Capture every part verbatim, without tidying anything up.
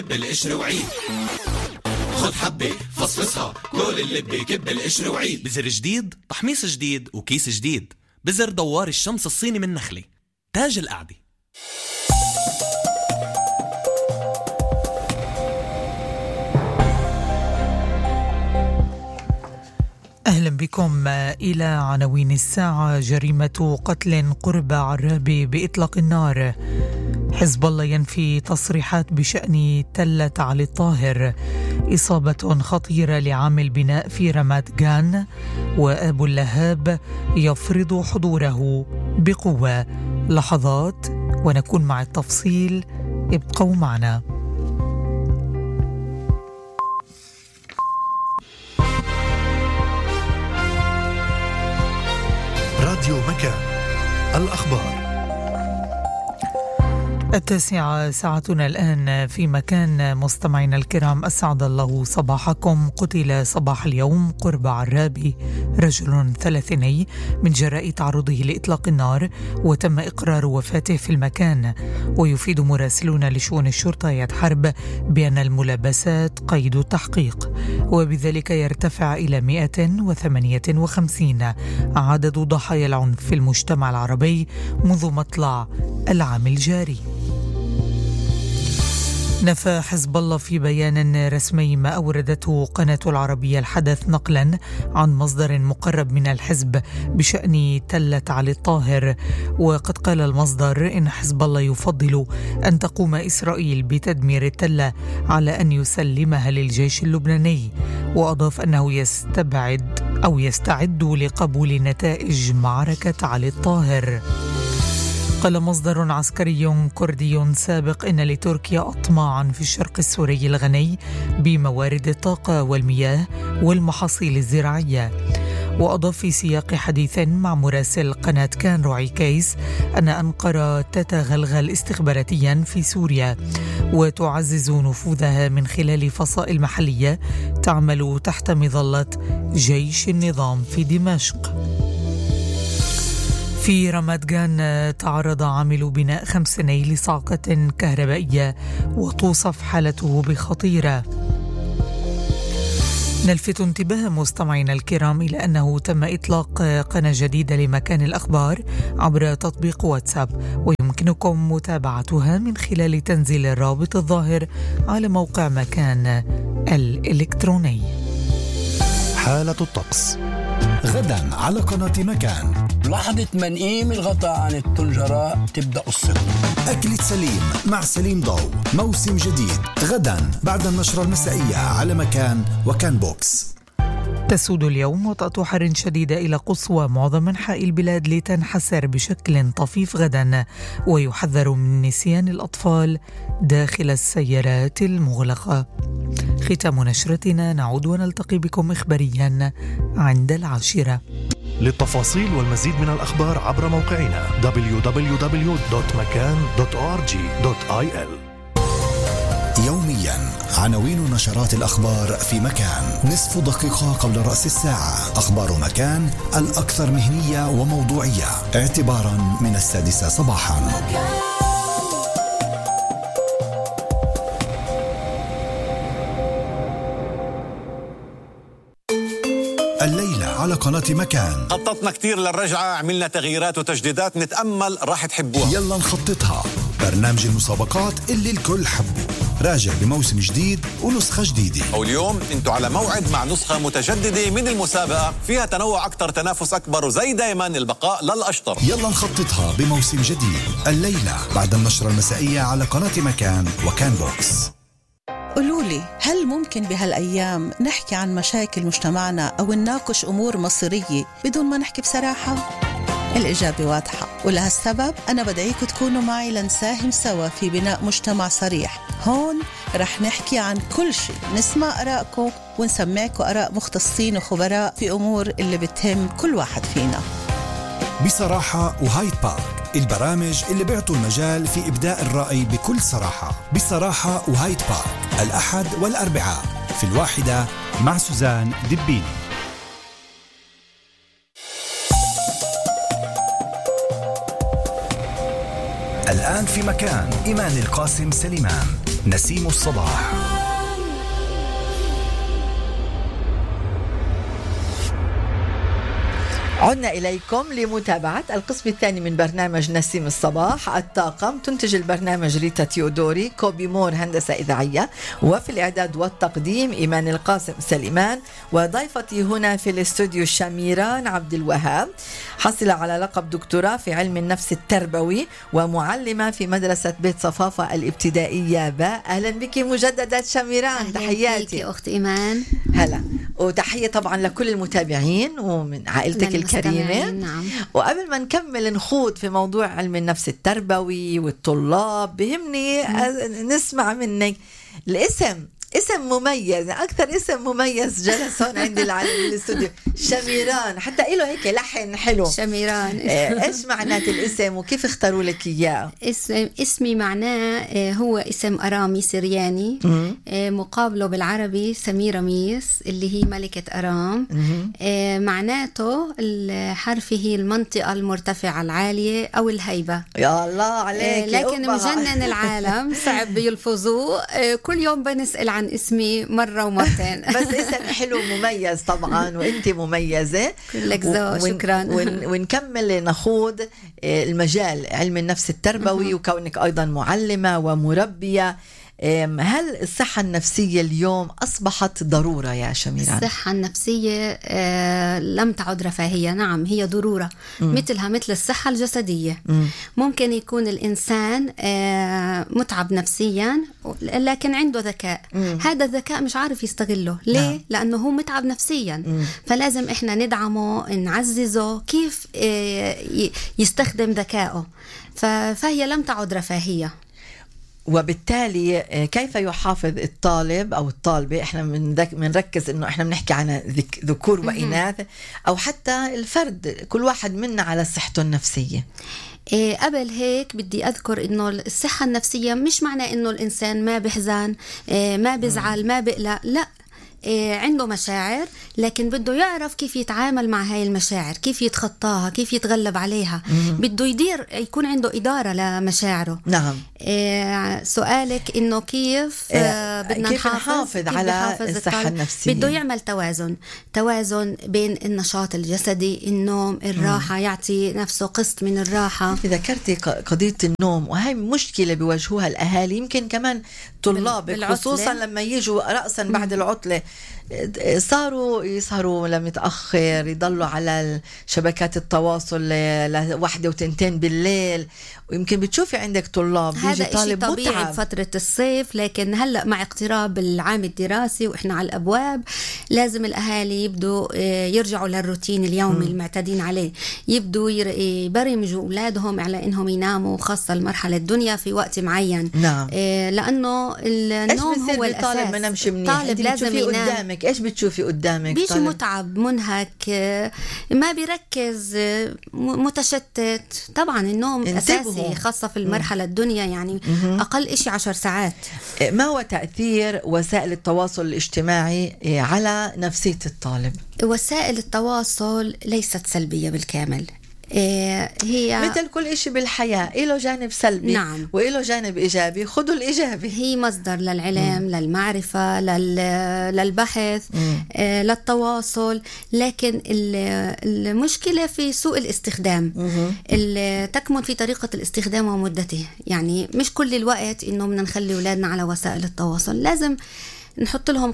بالقشر وعيد، خد حبة فصفصها كل اللي كب القشر وعيد. بزر جديد، تحميص جديد، وكيس جديد. بزر دوار الشمس الصيني من نخلة، تاج القعدة. أهلا بكم إلى عناوين الساعة. جريمة قتل قرب عرابي بإطلاق النار. حزب الله ينفي تصريحات بشأن تلة علي الطاهر. إصابة خطيرة لعامل بناء في رمات جان. وأبو اللهاب يفرض حضوره بقوة. لحظات ونكون مع التفصيل، ابقوا معنا. راديو مكان، الأخبار. التاسعة ساعتنا الآن في مكان. مستمعينا الكرام، أسعد الله صباحكم. قتل صباح اليوم قرب عرابي رجل ثلاثيني من جراء تعرضه لإطلاق النار، وتم إقرار وفاته في المكان. ويفيد مراسلون لشؤون الشرطة يد حرب بأن الملابسات قيد التحقيق، وبذلك يرتفع إلى مئة وثمانية وخمسين عدد ضحايا العنف في المجتمع العربي منذ مطلع العام الجاري. نفى حزب الله في بيان رسمي ما أوردته قناة العربية الحدث نقلا عن مصدر مقرب من الحزب بشأن تلة علي الطاهر. وقد قال المصدر إن حزب الله يفضل أن تقوم إسرائيل بتدمير التلة على أن يسلمها للجيش اللبناني. وأضاف أنه يستبعد أو يستعد لقبول نتائج معركة علي الطاهر. قال مصدر عسكري كردي سابق إن لتركيا أطماعا في الشرق السوري الغني بموارد الطاقة والمياه والمحاصيل الزراعية. وأضاف في سياق حديث مع مراسل قناة كان روعي كيس أن أنقرة تتغلغل استخباراتيا في سوريا وتعزز نفوذها من خلال فصائل محلية تعمل تحت مظلة جيش النظام في دمشق. في رمات جان تعرض عامل بناء خمسيني لصعقة كهربائية وتوصف حالته بخطيرة. نلفت انتباه مستمعينا الكرام إلى أنه تم إطلاق قناة جديدة لمكان الأخبار عبر تطبيق واتساب، ويمكنكم متابعتها من خلال تنزيل الرابط الظاهر على موقع مكان الإلكتروني. حالة الطقس غدا على قناة مكان. لحظة منقيم الغطاء عن الطنجرة تبدأ قصتنا. أكلة سليم مع سليم ضو، موسم جديد غدا بعد النشرة المسائية على مكان وكان بوكس. تسود اليوم وطأة حر شديدة إلى قصوى معظم أنحاء البلاد لتنحسر بشكل طفيف غدا. ويحذر من نسيان الأطفال داخل السيارات المغلقة. ختام نشرتنا، نعود ونلتقي بكم إخباريا عند العاشرة. للتفاصيل والمزيد من الأخبار عبر موقعنا دبليو دبليو دبليو دوت مكان دوت أو آر جي دوت آي إل. يوميا عناوين نشرات الأخبار في مكان. نصف دقيقة قبل رأس الساعة. أخبار مكان الأكثر مهنية وموضوعية اعتبارا من السادسة صباحا. الليلة على قناة مكان. خططنا كتير للرجعة، عملنا تغييرات وتجديدات نتأمل راح تحبوها. يلا نخططها. برنامج المسابقات اللي الكل حبه راجع بموسم جديد ونسخة جديدة. واليوم انتوا على موعد مع نسخة متجددة من المسابقة فيها تنوع أكتر، تنافس أكبر، وزي دايما البقاء للأشطر. يلا نخططها بموسم جديد الليلة بعد النشرة المسائية على قناة مكان وكان بوكس. قولولي، هل ممكن بهالأيام نحكي عن مشاكل مجتمعنا أو نناقش أمور مصيرية بدون ما نحكي بصراحة؟ الإجابة واضحة، ولهالسبب أنا بدعيكم تكونوا معي لنساهم سوا في بناء مجتمع صريح. هون رح نحكي عن كل شيء، نسمع آراءكم ونسمعكم آراء مختصين وخبراء في أمور اللي بتهم كل واحد فينا. بصراحة وهايد بارك، البرامج اللي بيعطوا المجال في إبداء الرأي بكل صراحة. بصراحة وهايد بارك الأحد والأربعاء في الواحدة مع سوزان دبيني. الآن في مكان إيمان القاسم سليمان. نسيم الصباح. عدنا إليكم لمتابعة القسم الثاني من برنامج نسيم الصباح. الطاقم تنتج البرنامج ريتا تيودوري، كوبي مور هندسة إذاعية، وفي الإعداد والتقديم إيمان القاسم سليمان، وضيفتي هنا في الاستوديو شميران عبد الوهاب، حصل على لقب دكتوراه في علم النفس التربوي ومعلمة في مدرسة بيت صفافة الابتدائية باء. أهلا بك مجددا شميران، تحياتي يا أخت إيمان. هلا، وتحية طبعا لكل المتابعين ومن عائلتك الكريمة. نعم. وقبل ما نكمل نخوض في موضوع علم النفس التربوي والطلاب، بهمني نسمع منك الاسم، اسم مميز، أكثر اسم مميز جلس هون عندي العالم الاستوديو، شميران، حتى إله هيك لحن حلو، شميران. إيش معنات الاسم وكيف اختاروا لك إياه؟ اسم اسمي معناه هو اسم أرامي سرياني، مقابله بالعربي سميرة ميس اللي هي ملكة أرام. معناته الحرف هي المنطقة المرتفعة العالية أو الهيبة. يا الله عليك. لكن مجنن العالم صعب يلفظوه، كل يوم بنسأل عن اسمي مرة ومرتين. بس اسم حلو مميز طبعا، وانت مميزة كلك ذوق. شكرا. ون ونكمل نخوض المجال علم النفس التربوي، وكونك أيضا معلمة ومربية. هل الصحة النفسية اليوم أصبحت ضرورة يا شميران؟ الصحة النفسية آه لم تعد رفاهية، نعم هي ضرورة. م. مثلها مثل الصحة الجسدية. م. ممكن يكون الإنسان آه متعب نفسيا لكن عنده ذكاء. م. هذا الذكاء مش عارف يستغله. ليه؟ نعم. لأنه هو متعب نفسيا. م. فلازم إحنا ندعمه، نعززه كيف آه يستخدم ذكائه. فهي لم تعد رفاهية. وبالتالي كيف يحافظ الطالب أو الطالبة، إحنا بنركز إنه إحنا بنحكي عن ذكور وإناث أو حتى الفرد، كل واحد منا على صحته النفسية. إيه قبل هيك بدي أذكر إنه الصحة النفسية مش معناه إنه الإنسان ما بحزن، إيه ما بزعل، ما بقلق، لا، إيه عنده مشاعر لكن بده يعرف كيف يتعامل مع هاي المشاعر، كيف يتخطاها، كيف يتغلب عليها. مم. بده يدير، يكون عنده إدارة لمشاعره. نعم. إيه سؤالك إنه كيف إيه بدنا كيف نحافظ, نحافظ كيف على الصحة النفسية. بده يعمل توازن، توازن بين النشاط الجسدي، النوم، الراحة. مم. يعطي نفسه قسط من الراحة. ذكرتي قضية النوم، وهي مشكلة بيواجهوها الأهالي، يمكن كمان طلاب خصوصا لما يجوا رأسا بعد العطلة صاروا يسهروا لمتأخر، يضلوا على شبكات التواصل لواحدة وتنتين بالليل. ويمكن بتشوفي عندك طلاب بيجي طالب طبيعي متعب بفترة الصيف، لكن هلا مع اقتراب العام الدراسي وإحنا على الأبواب لازم الأهالي يبدوا يرجعوا للروتين اليومي المعتادين عليه، يبدوا يبرمجوا أولادهم على إنهم يناموا، خاصة المرحلة الدنيا في وقت معين. نعم. لأنه النوم هو الأساس. طالب ما نمشي منيح، طالب لازم ينام. قدامك إيش بتشوفي قدامك؟ بيجي متعب، منهك، ما بيركز، متشتت. طبعا النوم أساسي خاصة في المرحلة الدنيا، يعني أقل إشي عشر ساعات. ما هو تأثير وسائل التواصل الاجتماعي على نفسية الطالب؟ وسائل التواصل ليست سلبية بالكامل، هي مثل كل إشي بالحياة إله جانب سلبي. نعم. وإله جانب إيجابي، خذوا الإيجابي. هي مصدر للعلم، مم. للمعرفة، لل... للبحث، آه، للتواصل. لكن المشكلة في سوء الاستخدام، تكمن في طريقة الاستخدام ومدته. يعني مش كل الوقت إنه بدنا نخلي أولادنا على وسائل التواصل، لازم نحط لهم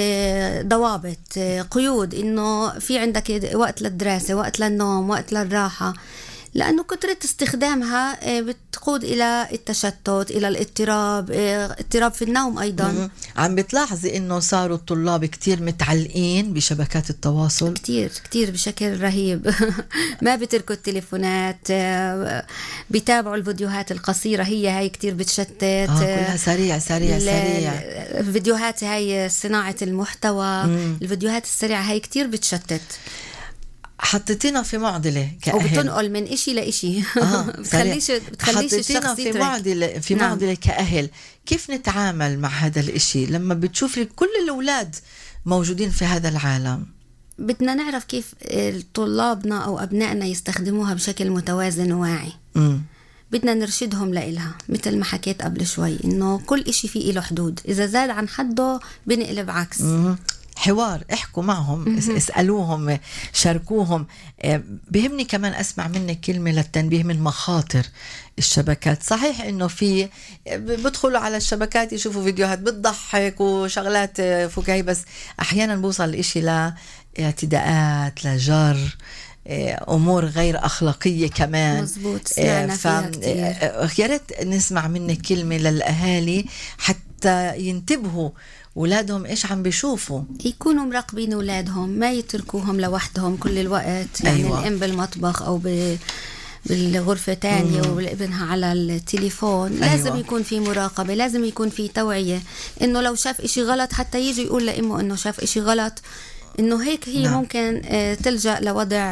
ضوابط، قيود، إنه في عندك وقت للدراسة، وقت للنوم، وقت للراحة. لأنه كثرة استخدامها بتقود إلى التشتت، إلى الاضطراب، اضطراب في النوم أيضا. عم بتلاحظي إنه صاروا الطلاب كتير متعلقين بشبكات التواصل؟ كتير كتير بشكل رهيب. ما بتركوا التليفونات، بيتابعوا الفيديوهات القصيرة، هي هاي كتير بتشتت. آه كلها سريع سريع سريع. الفيديوهات هاي صناعة المحتوى، مم. الفيديوهات السريعة هاي كتير بتشتت. حطيتينا في معضلة كأهل، وبتنقل من إشي لإشي. آه بتخليش بتخليش الشخص في معضلة في نعم. معضلة كأهل. كيف نتعامل مع هذا الإشي لما بتشوفي كل الأولاد موجودين في هذا العالم؟ بدنا نعرف كيف طلابنا أو أبنائنا يستخدموها بشكل متوازن وواعي. م. بدنا نرشدهم لإلها، مثل ما حكيت قبل شوي إنه كل إشي فيه له حدود، إذا زاد عن حده بنقلب عكس. حوار، احكوا معهم، اسألوهم، شاركوهم. بهمني كمان أسمع منك كلمة للتنبيه من مخاطر الشبكات. صحيح إنه في بدخلوا على الشبكات يشوفوا فيديوهات بتضحك وشغلات فكاهية، بس أحيانا بوصل الإشي لاعتداءات، لجر، أمور غير أخلاقية كمان. مزبوط، سمعنا فيها كتير. يا ريت نسمع منك كلمة للأهالي حتى ينتبهوا أولادهم إيش عم بيشوفوا، يكونوا مراقبين أولادهم، ما يتركوهم لوحدهم كل الوقت. يعني أيوة. الأم بالمطبخ أو ب... بالغرفة تانية وابنها على التليفون. أيوة. لازم يكون في مراقبة، لازم يكون في توعية، إنه لو شاف إشي غلط حتى يجي يقول لأمه إنه شاف إشي غلط، إنه هيك هي نعم. ممكن تلجأ لوضع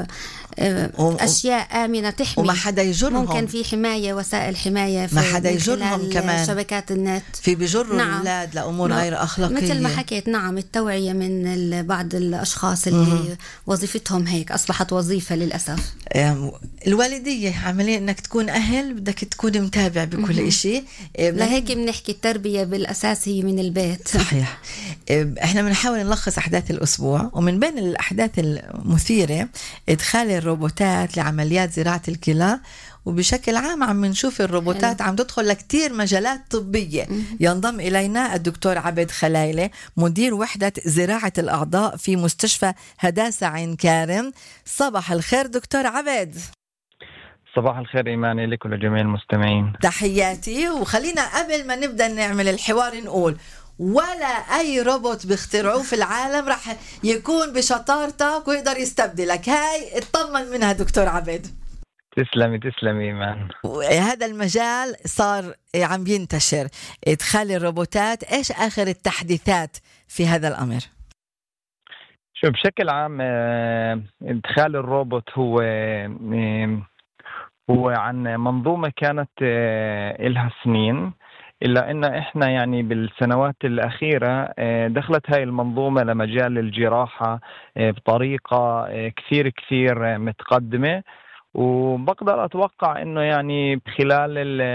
أشياء آمنة تحمي، وما حدا يجرهم. ممكن في حماية، وسائل حماية، ما حدا يجرهم كمان شبكات النت، في بجروا نعم. الأولاد لأمور نعم. غير أخلاقية، مثل ما حكيت. نعم، التوعية من بعض الأشخاص اللي مم. وظيفتهم هيك، أصبحت وظيفة للأسف. الوالدية عملية إنك تكون أهل، بدك تكون متابع بكل مم. إشي. لهيك بنحكي التربية بالأساس هي من البيت. صحيح. إحنا بنحاول نلخص أحداث الأسبوع، ومن بين الأحداث المثيرة إدخال الروبوتات لعمليات زراعة الكلى، وبشكل عام عم نشوف الروبوتات عم تدخل لكتير مجالات طبية. ينضم إلينا الدكتور عبد خلايلة، مدير وحدة زراعة الأعضاء في مستشفى هداسة عين كارم. صباح الخير دكتور عبد. صباح الخير إيماني لك ولجميع المستمعين. تحياتي. وخلينا قبل ما نبدأ نعمل الحوار نقول ولا أي روبوت بيخترعوه في العالم رح يكون بشطارتك ويقدر يستبدلك. هاي اطمن منها دكتور عبد. تسلمي تسلمي إيمان. هذا المجال صار عم ينتشر، إدخال الروبوتات. إيش آخر التحديثات في هذا الأمر؟ شو بشكل عام إدخال الروبوت هو هو عن منظومة كانت إلها سنين، إلا أن إحنا يعني بالسنوات الأخيرة دخلت هاي المنظومة لمجال الجراحة بطريقة كثير كثير متقدمة، وبقدر أتوقع أنه يعني خلال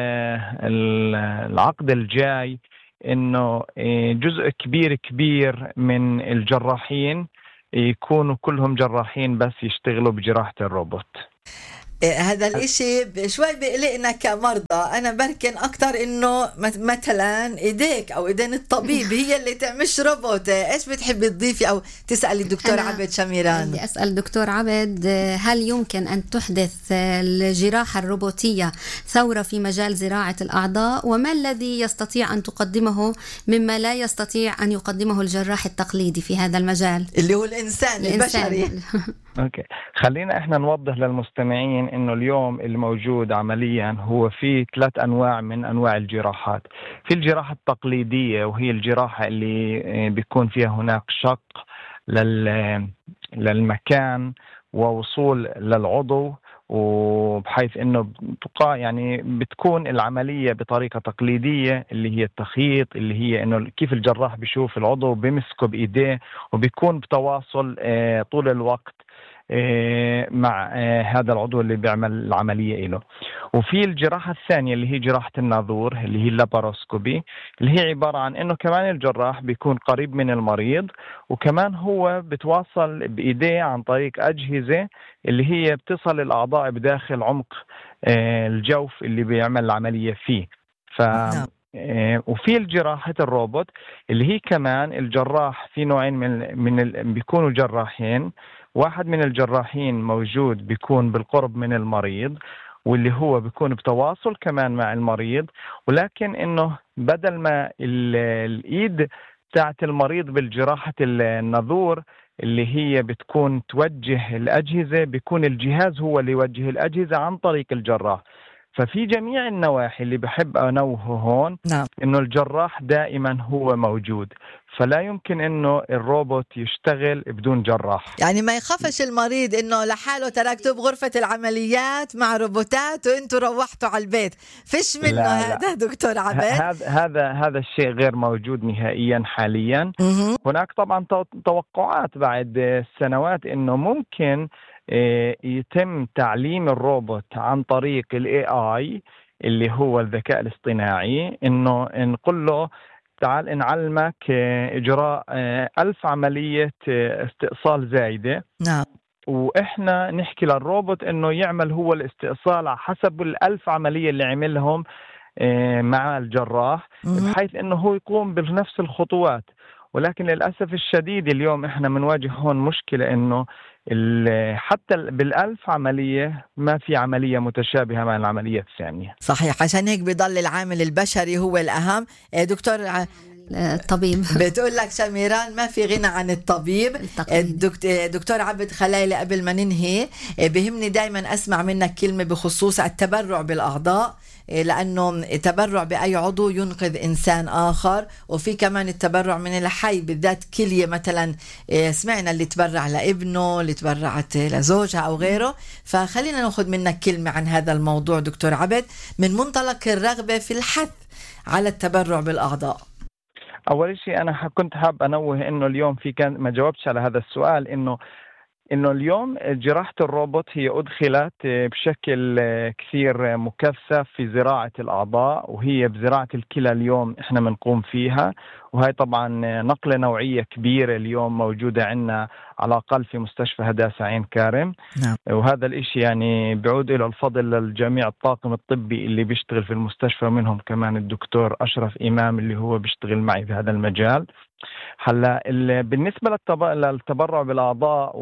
العقد الجاي أنه جزء كبير كبير من الجراحين يكونوا كلهم جراحين بس يشتغلوا بجراحة الروبوت. هذا الاشي شوي بقلقنا كمرضى. انا بركن اكتر انه مثلا ايديك او ايدين الطبيب هي اللي تعمش روبوت. ايش بتحبي تضيفي او تسألي الدكتور عبد شميران؟ بدي اسأل دكتور عبد، هل يمكن ان تحدث الجراحة الروبوتية ثورة في مجال زراعة الاعضاء، وما الذي يستطيع ان تقدمه مما لا يستطيع ان يقدمه الجراح التقليدي في هذا المجال اللي هو الانسان, الإنسان. البشري؟ اوكي، خلينا احنا نوضح للمستمعين انه اليوم الموجود عمليا هو في ثلاث انواع من انواع الجراحات. في الجراحة التقليدية، وهي الجراحة اللي بيكون فيها هناك شق لل للمكان ووصول للعضو، وبحيث انه بقى يعني بتكون العملية بطريقة تقليدية اللي هي التخييط، اللي هي انه كيف الجراح بيشوف العضو بيمسكه بايديه وبيكون بتواصل طول الوقت مع هذا العضو اللي بيعمل العملية له. وفي الجراحة الثانية اللي هي جراحة الناظور اللي هي اللاباروسكوبي، اللي هي عبارة عن انه كمان الجراح بيكون قريب من المريض، وكمان هو بتواصل بإيديه عن طريق أجهزة اللي هي بتصل الأعضاء بداخل عمق الجوف اللي بيعمل العملية فيه. ف وفي الجراحة الروبوت اللي هي كمان الجراح في نوعين من من ال... بيكونوا جراحين. واحد من الجراحين موجود بيكون بالقرب من المريض، واللي هو بيكون بتواصل كمان مع المريض، ولكن انه بدل ما ال... الايد تاعت المريض بالجراحة الناظور اللي هي بتكون توجه الأجهزة، بيكون الجهاز هو اللي يوجه الأجهزة عن طريق الجراح. ففي جميع النواحي اللي بحب أنوه هون نعم. إنه الجراح دائما هو موجود، فلا يمكن إنه الروبوت يشتغل بدون جراح. يعني ما يخافش المريض إنه لحاله تركته بغرفة العمليات مع روبوتات وإنتوا روحتوا على البيت. فيش منه لا هذا لا. دكتور عبد، هذا هذا هذا الشيء غير موجود نهائيا حاليا. م- هناك طبعا توقعات بعد سنوات إنه ممكن يتم تعليم الروبوت عن طريق الاي اي اللي هو الذكاء الاصطناعي، انه نقول له تعال نعلمك اجراء ألف عملية استئصال زايدة. نعم. واحنا نحكي للروبوت انه يعمل هو الاستئصال على حسب الألف عملية اللي عملهم مع الجراح، بحيث انه هو يقوم بنفس الخطوات. ولكن للأسف الشديد اليوم احنا بنواجه هون مشكلة انه حتى بالألف عملية ما في عملية متشابهة مع العملية الثانية. صحيح، عشان هيك بيضل العامل البشري هو الأهم. دكتور الطبيب بتقول لك شميران ما في غنى عن الطبيب. دكتور عبد خلايلي، قبل ما ننهي بهمني دايما أسمع منك كلمة بخصوص التبرع بالأعضاء، لأنه التبرع بأي عضو ينقذ إنسان آخر، وفي كمان التبرع من الحي بالذات كلية مثلا، سمعنا اللي تبرع لابنه، اللي تبرعت لزوجها أو غيره. فخلينا نأخذ منك كلمة عن هذا الموضوع دكتور عبد من منطلق الرغبة في الحث على التبرع بالأعضاء. أول شيء أنا كنت حاب أنوه إنه اليوم في كان ما جاوبتش على هذا السؤال، إنه إنه اليوم جراحة الروبوت هي أدخلت بشكل كثير مكثف في زراعة الأعضاء، وهي بزراعة الكلى اليوم إحنا بنقوم فيها، وهي طبعا نقلة نوعية كبيرة اليوم موجودة عندنا على الأقل في مستشفى هداسة عين كارم. نعم. وهذا الإشي يعني بيعود إلى الفضل للجميع الطاقم الطبي اللي بيشتغل في المستشفى، منهم كمان الدكتور أشرف إمام اللي هو بيشتغل معي في هذا المجال. هلا بالنسبة للتبرع بالأعضاء،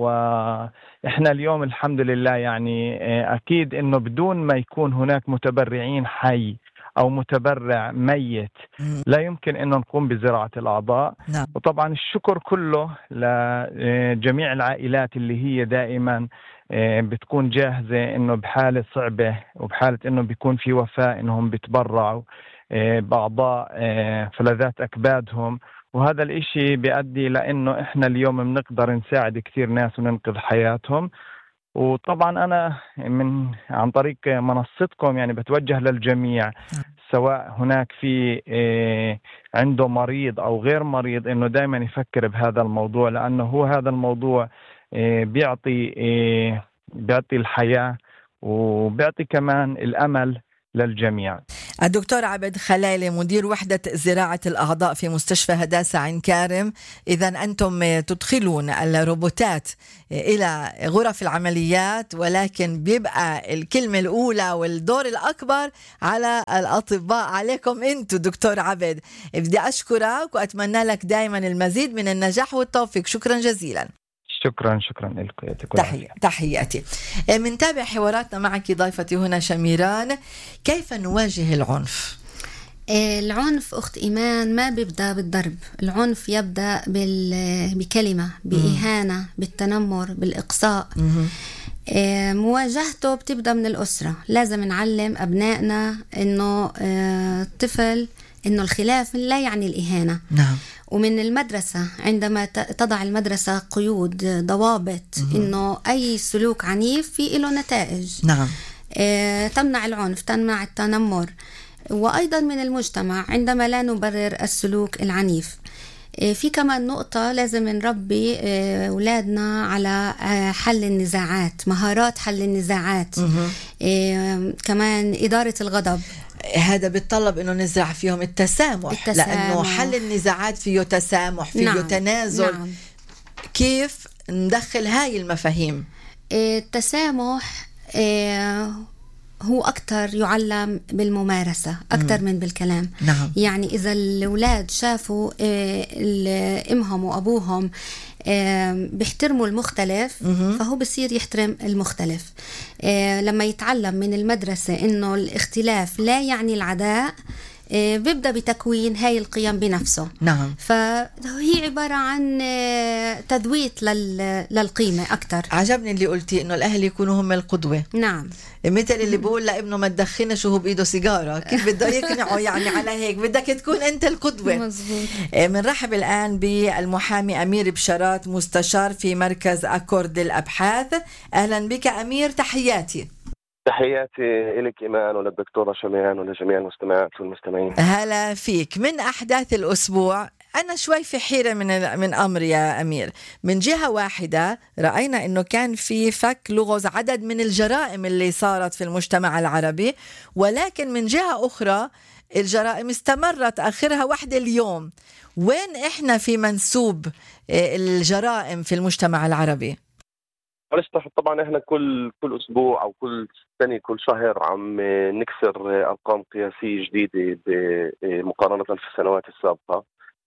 وإحنا اليوم الحمد لله يعني أكيد إنه بدون ما يكون هناك متبرعين حي أو متبرع ميت لا يمكن إنه نقوم بزراعة الأعضاء. نعم. وطبعا الشكر كله لجميع العائلات اللي هي دائما بتكون جاهزة إنه بحالة صعبة وبحالة إنه بيكون في وفاة إنهم بيتبرعوا بأعضاء فلذات أكبادهم، وهذا الاشي بيؤدي لانه احنا اليوم بنقدر نساعد كثير ناس وننقذ حياتهم. وطبعا انا من عن طريق منصتكم يعني بتوجه للجميع، سواء هناك في عنده مريض او غير مريض، انه دائما يفكر بهذا الموضوع، لانه هو هذا الموضوع بيعطي بيعطي الحياة وبيعطي كمان الامل للجميع. الدكتور عبد خلايلي مدير وحدة زراعة الأعضاء في مستشفى هداسة عين كارم، إذا أنتم تدخلون الروبوتات إلى غرف العمليات، ولكن بيبقى الكلمة الأولى والدور الأكبر على الأطباء، عليكم أنتم دكتور عبد. بدي أشكرك وأتمنى لك دائما المزيد من النجاح والتوفيق. شكرا جزيلا. شكرا شكرا لكم. تحية تحياتي. منتابع حواراتنا معك ضيفتي هنا شميران. كيف نواجه العنف؟ العنف أخت إيمان ما بيبدأ بالضرب، العنف يبدأ بكلمة، بإهانة، بالتنمر، بالإقصاء. مواجهته بتبدأ من الأسرة. لازم نعلم أبنائنا إنه الطفل إنه الخلاف لا يعني الإهانة. نعم. ومن المدرسة عندما تضع المدرسة قيود، ضوابط، إنه أي سلوك عنيف في له نتائج. نعم. اه تمنع العنف، تمنع التنمر. وأيضا من المجتمع عندما لا نبرر السلوك العنيف. اه في كمان نقطة لازم نربي اه أولادنا على اه حل النزاعات، مهارات حل النزاعات. اه كمان إدارة الغضب. هذا بيتطلب انه نزرع فيهم التسامح, التسامح. لانه حل النزاعات فيه تسامح، فيه نعم. تنازل. نعم. كيف ندخل هاي المفاهيم؟ التسامح هو أكتر يعلم بالممارسة أكتر مم. من بالكلام. نعم. يعني إذا الأولاد شافوا أمهم وأبوهم بيحترموا المختلف، مم. فهو بصير يحترم المختلف. لما يتعلم من المدرسة إنه الاختلاف لا يعني العداء، بيبدأ بتكوين هاي القيم بنفسه. نعم. فهي عبارة عن تذويت للقيمة أكتر. عجبني اللي قلتي إنه الأهل يكونوا هم القدوة. نعم. مثل اللي بقول لابنه ما تدخنش وهو بإيده سيجارة، كيف بده يقنعه يعني على هيك؟ بدك تكون أنت القدوة. مزبوط. منرحب الآن بالمحامي أمير بشارات، مستشار في مركز أكورد الأبحاث. أهلا بك أمير، تحياتي. تحياتي لك إيمان وللدكتورة شميان ولجميع المستمعات والمستمعين. هلا فيك. من أحداث الأسبوع أنا شوي في حيرة من من أمر يا أمير. من جهة واحدة رأينا إنه كان في فك لغز عدد من الجرائم اللي صارت في المجتمع العربي، ولكن من جهة أخرى الجرائم استمرت، آخرها واحدة اليوم. وين إحنا في منسوب الجرائم في المجتمع العربي؟ طبعا احنا كل كل اسبوع او كل سنه كل شهر عم نكسر ارقام قياسيه جديده مقارنه في السنوات السابقه،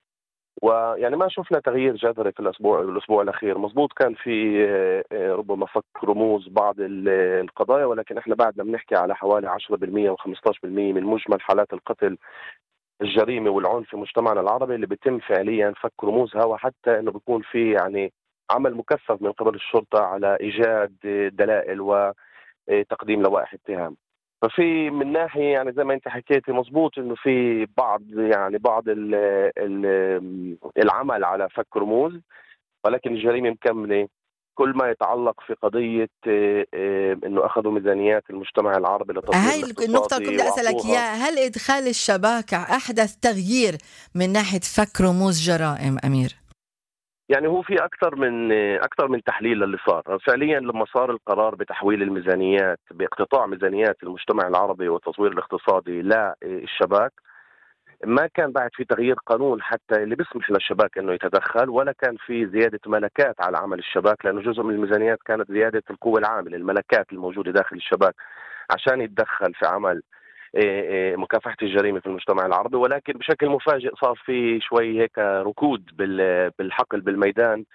ويعني ما شفنا تغيير جذري في الاسبوع الاسبوع الاخير. مزبوط كان في ربما فك رموز بعض القضايا، ولكن احنا بعدنا بنحكي على حوالي عشرة بالمئة وخمسطعش بالمئة من مجمل حالات القتل الجريمه والعنف في مجتمعنا العربي اللي بيتم فعليا فك رموزها، وحتى انه بيكون في يعني عمل مكثف من قبل الشرطة على إيجاد دلائل وتقديم لوائح اتهام. ففي من ناحية يعني زي ما أنت حكيتي مزبوط إنه في بعض يعني بعض ال ال العمل على فك رموز، ولكن الجريمة مكملة. كل ما يتعلق في قضية إنه أخذوا ميزانيات المجتمع العربي لتطوير هاي النقطة اللي كنت أسألك إياها، هل إدخال الشباك أحدث تغيير من ناحية فك رموز جرائم أمير؟ يعني هو في أكثر من أكثر من تحليل اللي صار فعليا. لما صار القرار بتحويل الميزانيات باقتطاع ميزانيات المجتمع العربي والتطوير الاقتصادي للشباك، ما كان بعد في تغيير قانون حتى اللي بيسمح للشباك انه يتدخل، ولا كان في زيادة ملكات على عمل الشباك، لأنه جزء من الميزانيات كانت زيادة القوة العاملة، الملكات الموجودة داخل الشباك عشان يتدخل في عمل مكافحة الجريمة في المجتمع العربي. ولكن بشكل مفاجئ صار في شوي هيك ركود بالحقل بالميدان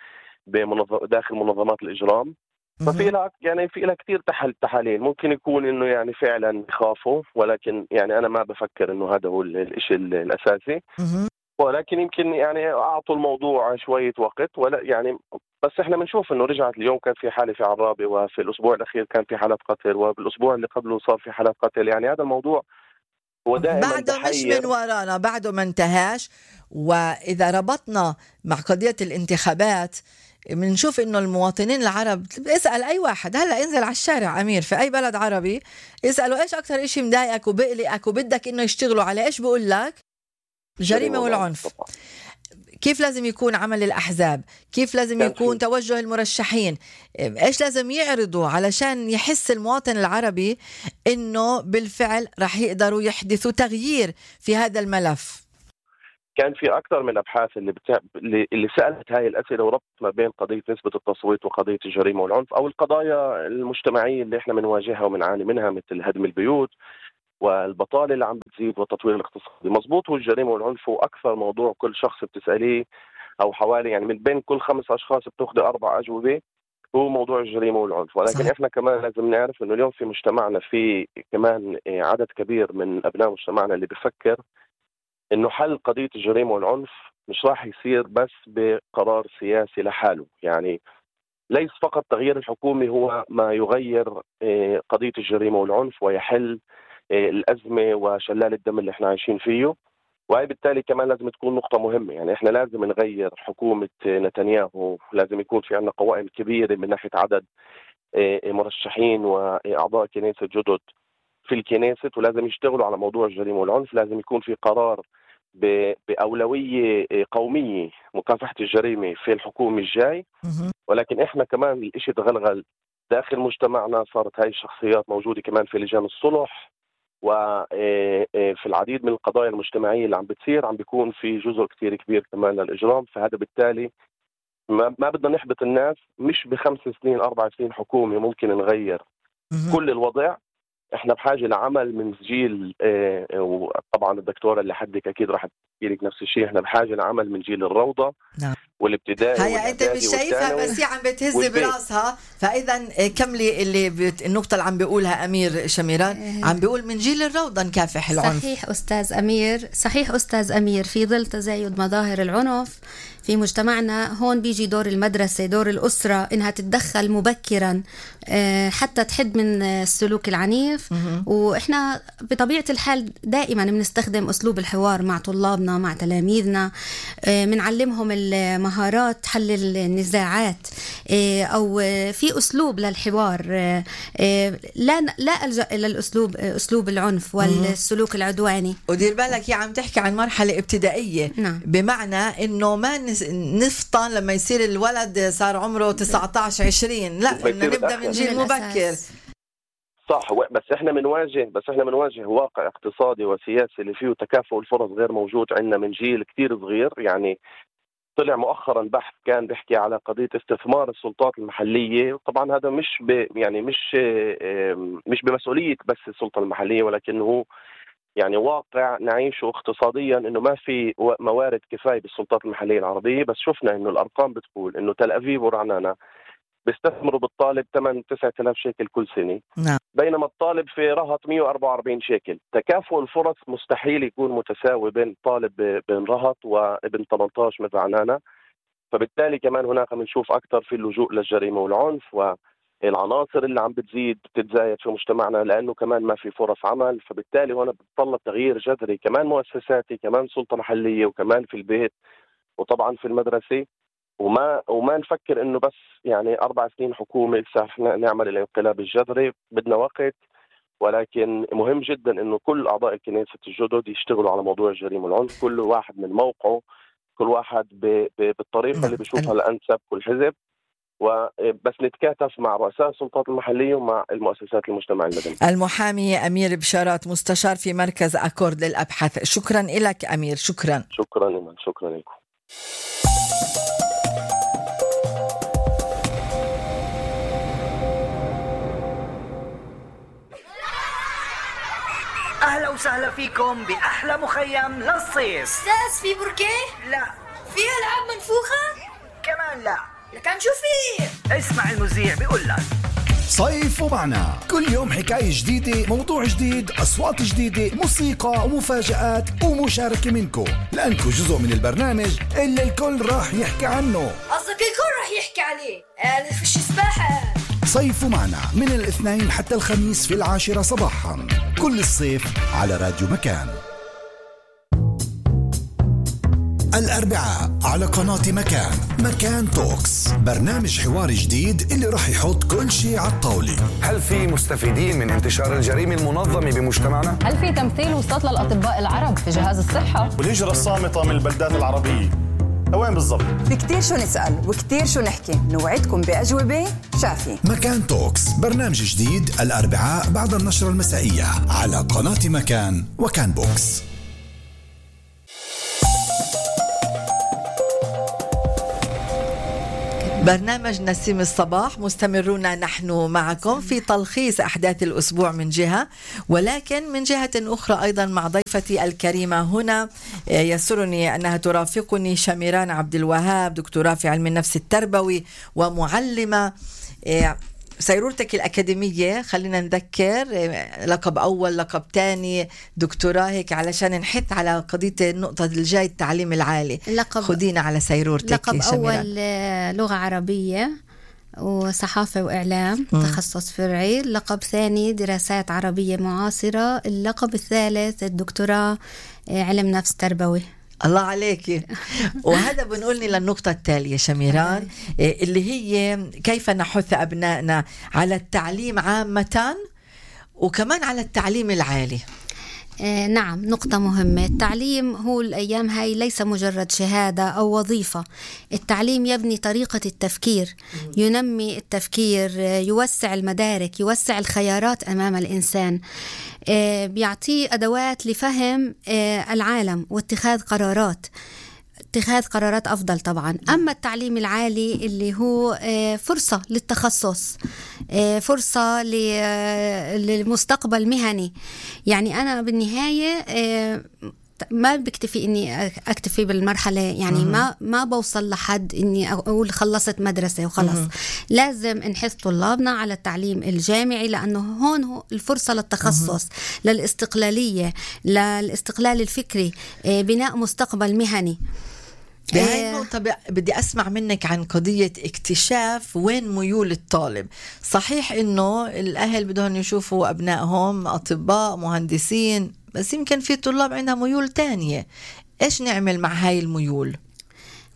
داخل منظمات الإجرام. ففي لها يعني في لها كثير تحل تحاليل. ممكن يكون انه يعني فعلا يخافوا، ولكن يعني انا ما بفكر انه هذا هو الشيء الاساسي، ولكن يمكن يعني اعطوا الموضوع شويه وقت. ولا يعني بس احنا بنشوف انه رجعت اليوم كان في حاله في عرابه، وفي الاسبوع الاخير كان في حالات قتل، وبالاسبوع اللي قبله صار في حالات قتل. يعني هذا الموضوع هو دائما بعده مش من ورانا، بعده ما انتهاش. واذا ربطنا مع قضيه الانتخابات بنشوف انه المواطنين العرب، اسأل اي واحد هلا انزل على الشارع امير في اي بلد عربي، اسأله ايش اكثر اشي مضايقك وبقلقك وبدك انه يشتغلوا عليه، ايش بقول لك؟ الجريمة والعنف. كيف لازم يكون عمل الأحزاب، كيف لازم يكون توجه المرشحين، ايش لازم يعرضوا علشان يحس المواطن العربي انه بالفعل رح يقدروا يحدثوا تغيير في هذا الملف. كان في أكثر من أبحاث اللي, بتاع... اللي سألت هاي الأسئلة وربط ما بين قضية نسبة التصويت وقضية الجريمة والعنف، أو القضايا المجتمعية اللي إحنا بنواجهها وبنعاني منها، مثل هدم البيوت والبطالة اللي عم بتزيد والتطوير الاقتصادي. مظبوط، هو الجريمة والعنف هو أكثر موضوع كل شخص بتسأليه، أو حوالي يعني من بين كل خمس أشخاص بتاخذ أربع أجوبة هو موضوع الجريمة والعنف. ولكن صحيح. إحنا كمان لازم نعرف إنه اليوم في مجتمعنا في كمان عدد كبير من أبناء مجتمعنا اللي بفكر إنه حل قضية الجريمة والعنف مش راح يصير بس بقرار سياسي لحاله. يعني ليس فقط تغيير الحكومة هو ما يغير قضية الجريمة والعنف ويحل الأزمة وشلال الدم اللي احنا عايشين فيه. وهي بالتالي كمان لازم تكون نقطة مهمة، يعني احنا لازم نغير حكومة نتنياهو، لازم يكون في عندنا قوائم كبيرة من ناحية عدد مرشحين وأعضاء كنيسة جدد في الكنيسة، ولازم يشتغلوا على موضوع الجريمة والعنف. لازم يكون في قرار بأولوية قومية مكافحة الجريمة في الحكومة الجاي. ولكن احنا كمان الاشي تغلغل داخل مجتمعنا، صارت هاي الشخصيات موجودة كمان في لجان الصلح وفي العديد من القضايا المجتمعية اللي عم بتصير، عم بيكون في جزء كتير كبير كمان للإجرام. فهذا بالتالي ما, ما بدنا نحبط الناس، مش بخمس سنين أربع سنين حكومة ممكن نغير كل الوضع. احنا بحاجة لعمل من جيل اه وطبعا الدكتورة اللي حدك اكيد راح تحكي لك نفس الشيء، احنا بحاجة لعمل من جيل الروضة نعم. والابتدائي. هيا انت مش شايفها بس هي عم بتهز براسها، فاذا كملي اللي بت... النقطة اللي عم بيقولها امير شميران، عم بيقول من جيل الروضة نكافح العنف. صحيح استاذ امير، صحيح استاذ امير. في ظل تزايد مظاهر العنف في مجتمعنا، هون بيجي دور المدرسة، دور الأسرة إنها تتدخل مبكرا حتى تحد من السلوك العنيف. وإحنا بطبيعة الحال دائما بنستخدم أسلوب الحوار مع طلابنا مع تلاميذنا، بنعلمهم مهارات حل النزاعات أو في أسلوب للحوار. لا لا ألجأ إلى الأسلوب أسلوب العنف والسلوك العدواني. ودير بالك يا عم تحكي عن مرحلة ابتدائية. نعم. بمعنى إنه ما نفطن لما يصير الولد صار عمره تسعة عشر عشرين، لا إنه نبدأ من جيل مبكر. صح، بس احنا بنواجه بس احنا بنواجه واقع اقتصادي وسياسي اللي فيه تكافؤ الفرص غير موجود عندنا من جيل كتير صغير. يعني طلع مؤخرا بحث كان بيحكي على قضية استثمار السلطات المحلية، طبعا هذا مش ب يعني مش مش بمسؤولية بس السلطة المحلية، ولكن هو يعني واقع نعيشه اقتصاديا، انه ما في موارد كفاية بالسلطات المحلية العربية. بس شفنا انه الارقام بتقول انه تل ابيب ورعنانة بيستثمروا بالطالب ثمانية تسعة آلاف شيكل كل سنة. نعم. بينما الطالب في رهط مئة وأربعة وأربعين شيكل. تكافؤ الفرص مستحيل يكون متساوي بين طالب بين رهط وابن ثمانية عشر مثل عنانة. فبالتالي كمان هناك بنشوف أكثر في اللجوء للجريمة والعنف، والعناصر اللي عم بتزيد بتتزايد في مجتمعنا لأنه كمان ما في فرص عمل. فبالتالي هنا بتطلب تغيير جذري كمان مؤسساتي، كمان سلطة محلية، وكمان في البيت، وطبعا في المدرسة. وما وما نفكر انه بس يعني اربع سنين حكومه لسه نعمل الانقلاب الجذري، بدنا وقت. ولكن مهم جدا انه كل اعضاء الكنيسه الجدد يشتغلوا على موضوع الجريمه والعنف، كل واحد من موقعه، كل واحد ب ب بالطريقه اللي بيشوفها الانسب كل حزب، وبس نتكاتف مع رؤساء السلطات المحليه ومع المؤسسات المجتمع المدني. المحامي امير بشارات، مستشار في مركز اكورد للابحاث، شكرا لك امير. شكرا شكرا إيمان. شكرا لكم. أهلا وسهلا فيكم بأحلى مخيم للصيف. أستاذ في بركيه؟ لا. في ألعاب منفوخة؟ كمان لا. لكن شو في؟ اسمع المذيع بيقول لك صيف ومعنا، كل يوم حكاية جديدة، موضوع جديد، أصوات جديدة، موسيقى ومفاجآت ومشاركة منكم، لأنكم جزء من البرنامج اللي الكل راح يحكي عنه. قصدك الكل راح يحكي عليه؟ آه فيش سباحة. صيف معنا من الاثنين حتى الخميس في العاشرة صباحا كل الصيف على راديو مكان. الأربعاء على قناة مكان، مكان توكس، برنامج حواري جديد اللي راح يحط كل شيء على الطاولة. هل في مستفيدين من انتشار الجريمة المنظمة بمجتمعنا؟ هل في تمثيل وسط للأطباء العرب في جهاز الصحة؟ والهجرة الصامتة من البلدات العربية وين بالضبط؟ في كتير شو نسأل وكتير شو نحكي، نوعدكم بأجوبة شافية. مكان توكس، برنامج جديد الأربعاء بعد النشرة المسائية على قناة مكان وكان بوكس. برنامج نسيم الصباح، مستمرون نحن معكم في تلخيص أحداث الأسبوع من جهة، ولكن من جهة أخرى أيضا مع ضيفتي الكريمة هنا. يسرني أنها ترافقني شميران عبد الوهاب، دكتوراه في علم النفس التربوي ومعلمة. سيرورتك الأكاديمية، خلينا نذكر، لقب أول، لقب تاني، دكتوراه، هيك علشان نحط على قضية النقطة الجاي، التعليم العالي. خدينا على سيرورتك. لقب شميران. أول لغة عربية وصحافة وإعلام، م. تخصص فرعي. لقب ثاني دراسات عربية معاصرة. اللقب الثالث الدكتوراه علم نفس تربوي. الله عليك. وهذا بنقولني للنقطة التالية شميران، اللي هي كيف نحث أبنائنا على التعليم عامة وكمان على التعليم العالي. آه نعم، نقطة مهمة. التعليم هو الأيام هاي ليس مجرد شهادة أو وظيفة. التعليم يبني طريقة التفكير، ينمي التفكير، يوسع المدارك، يوسع الخيارات أمام الإنسان، آه بيعطيه أدوات لفهم آه العالم واتخاذ قرارات اتخاذ قرارات أفضل طبعا. أما التعليم العالي اللي هو فرصة للتخصص، فرصة للمستقبل مهني. يعني أنا بالنهاية ما بكتفي إني أكتفي بالمرحلة، يعني ما ما بوصل لحد إني أقول خلصت مدرسة وخلص. لازم نحث طلابنا على التعليم الجامعي، لأنه هون هو الفرصة للتخصص، للاستقلالية، للاستقلال الفكري، بناء مستقبل مهني. بهاي النقطة بدي أسمع منك عن قضية اكتشاف وين ميول الطالب. صحيح إنه الأهل بدهم يشوفوا أبنائهم أطباء مهندسين، بس يمكن في طلاب عندها ميول تانية. إيش نعمل مع هاي الميول؟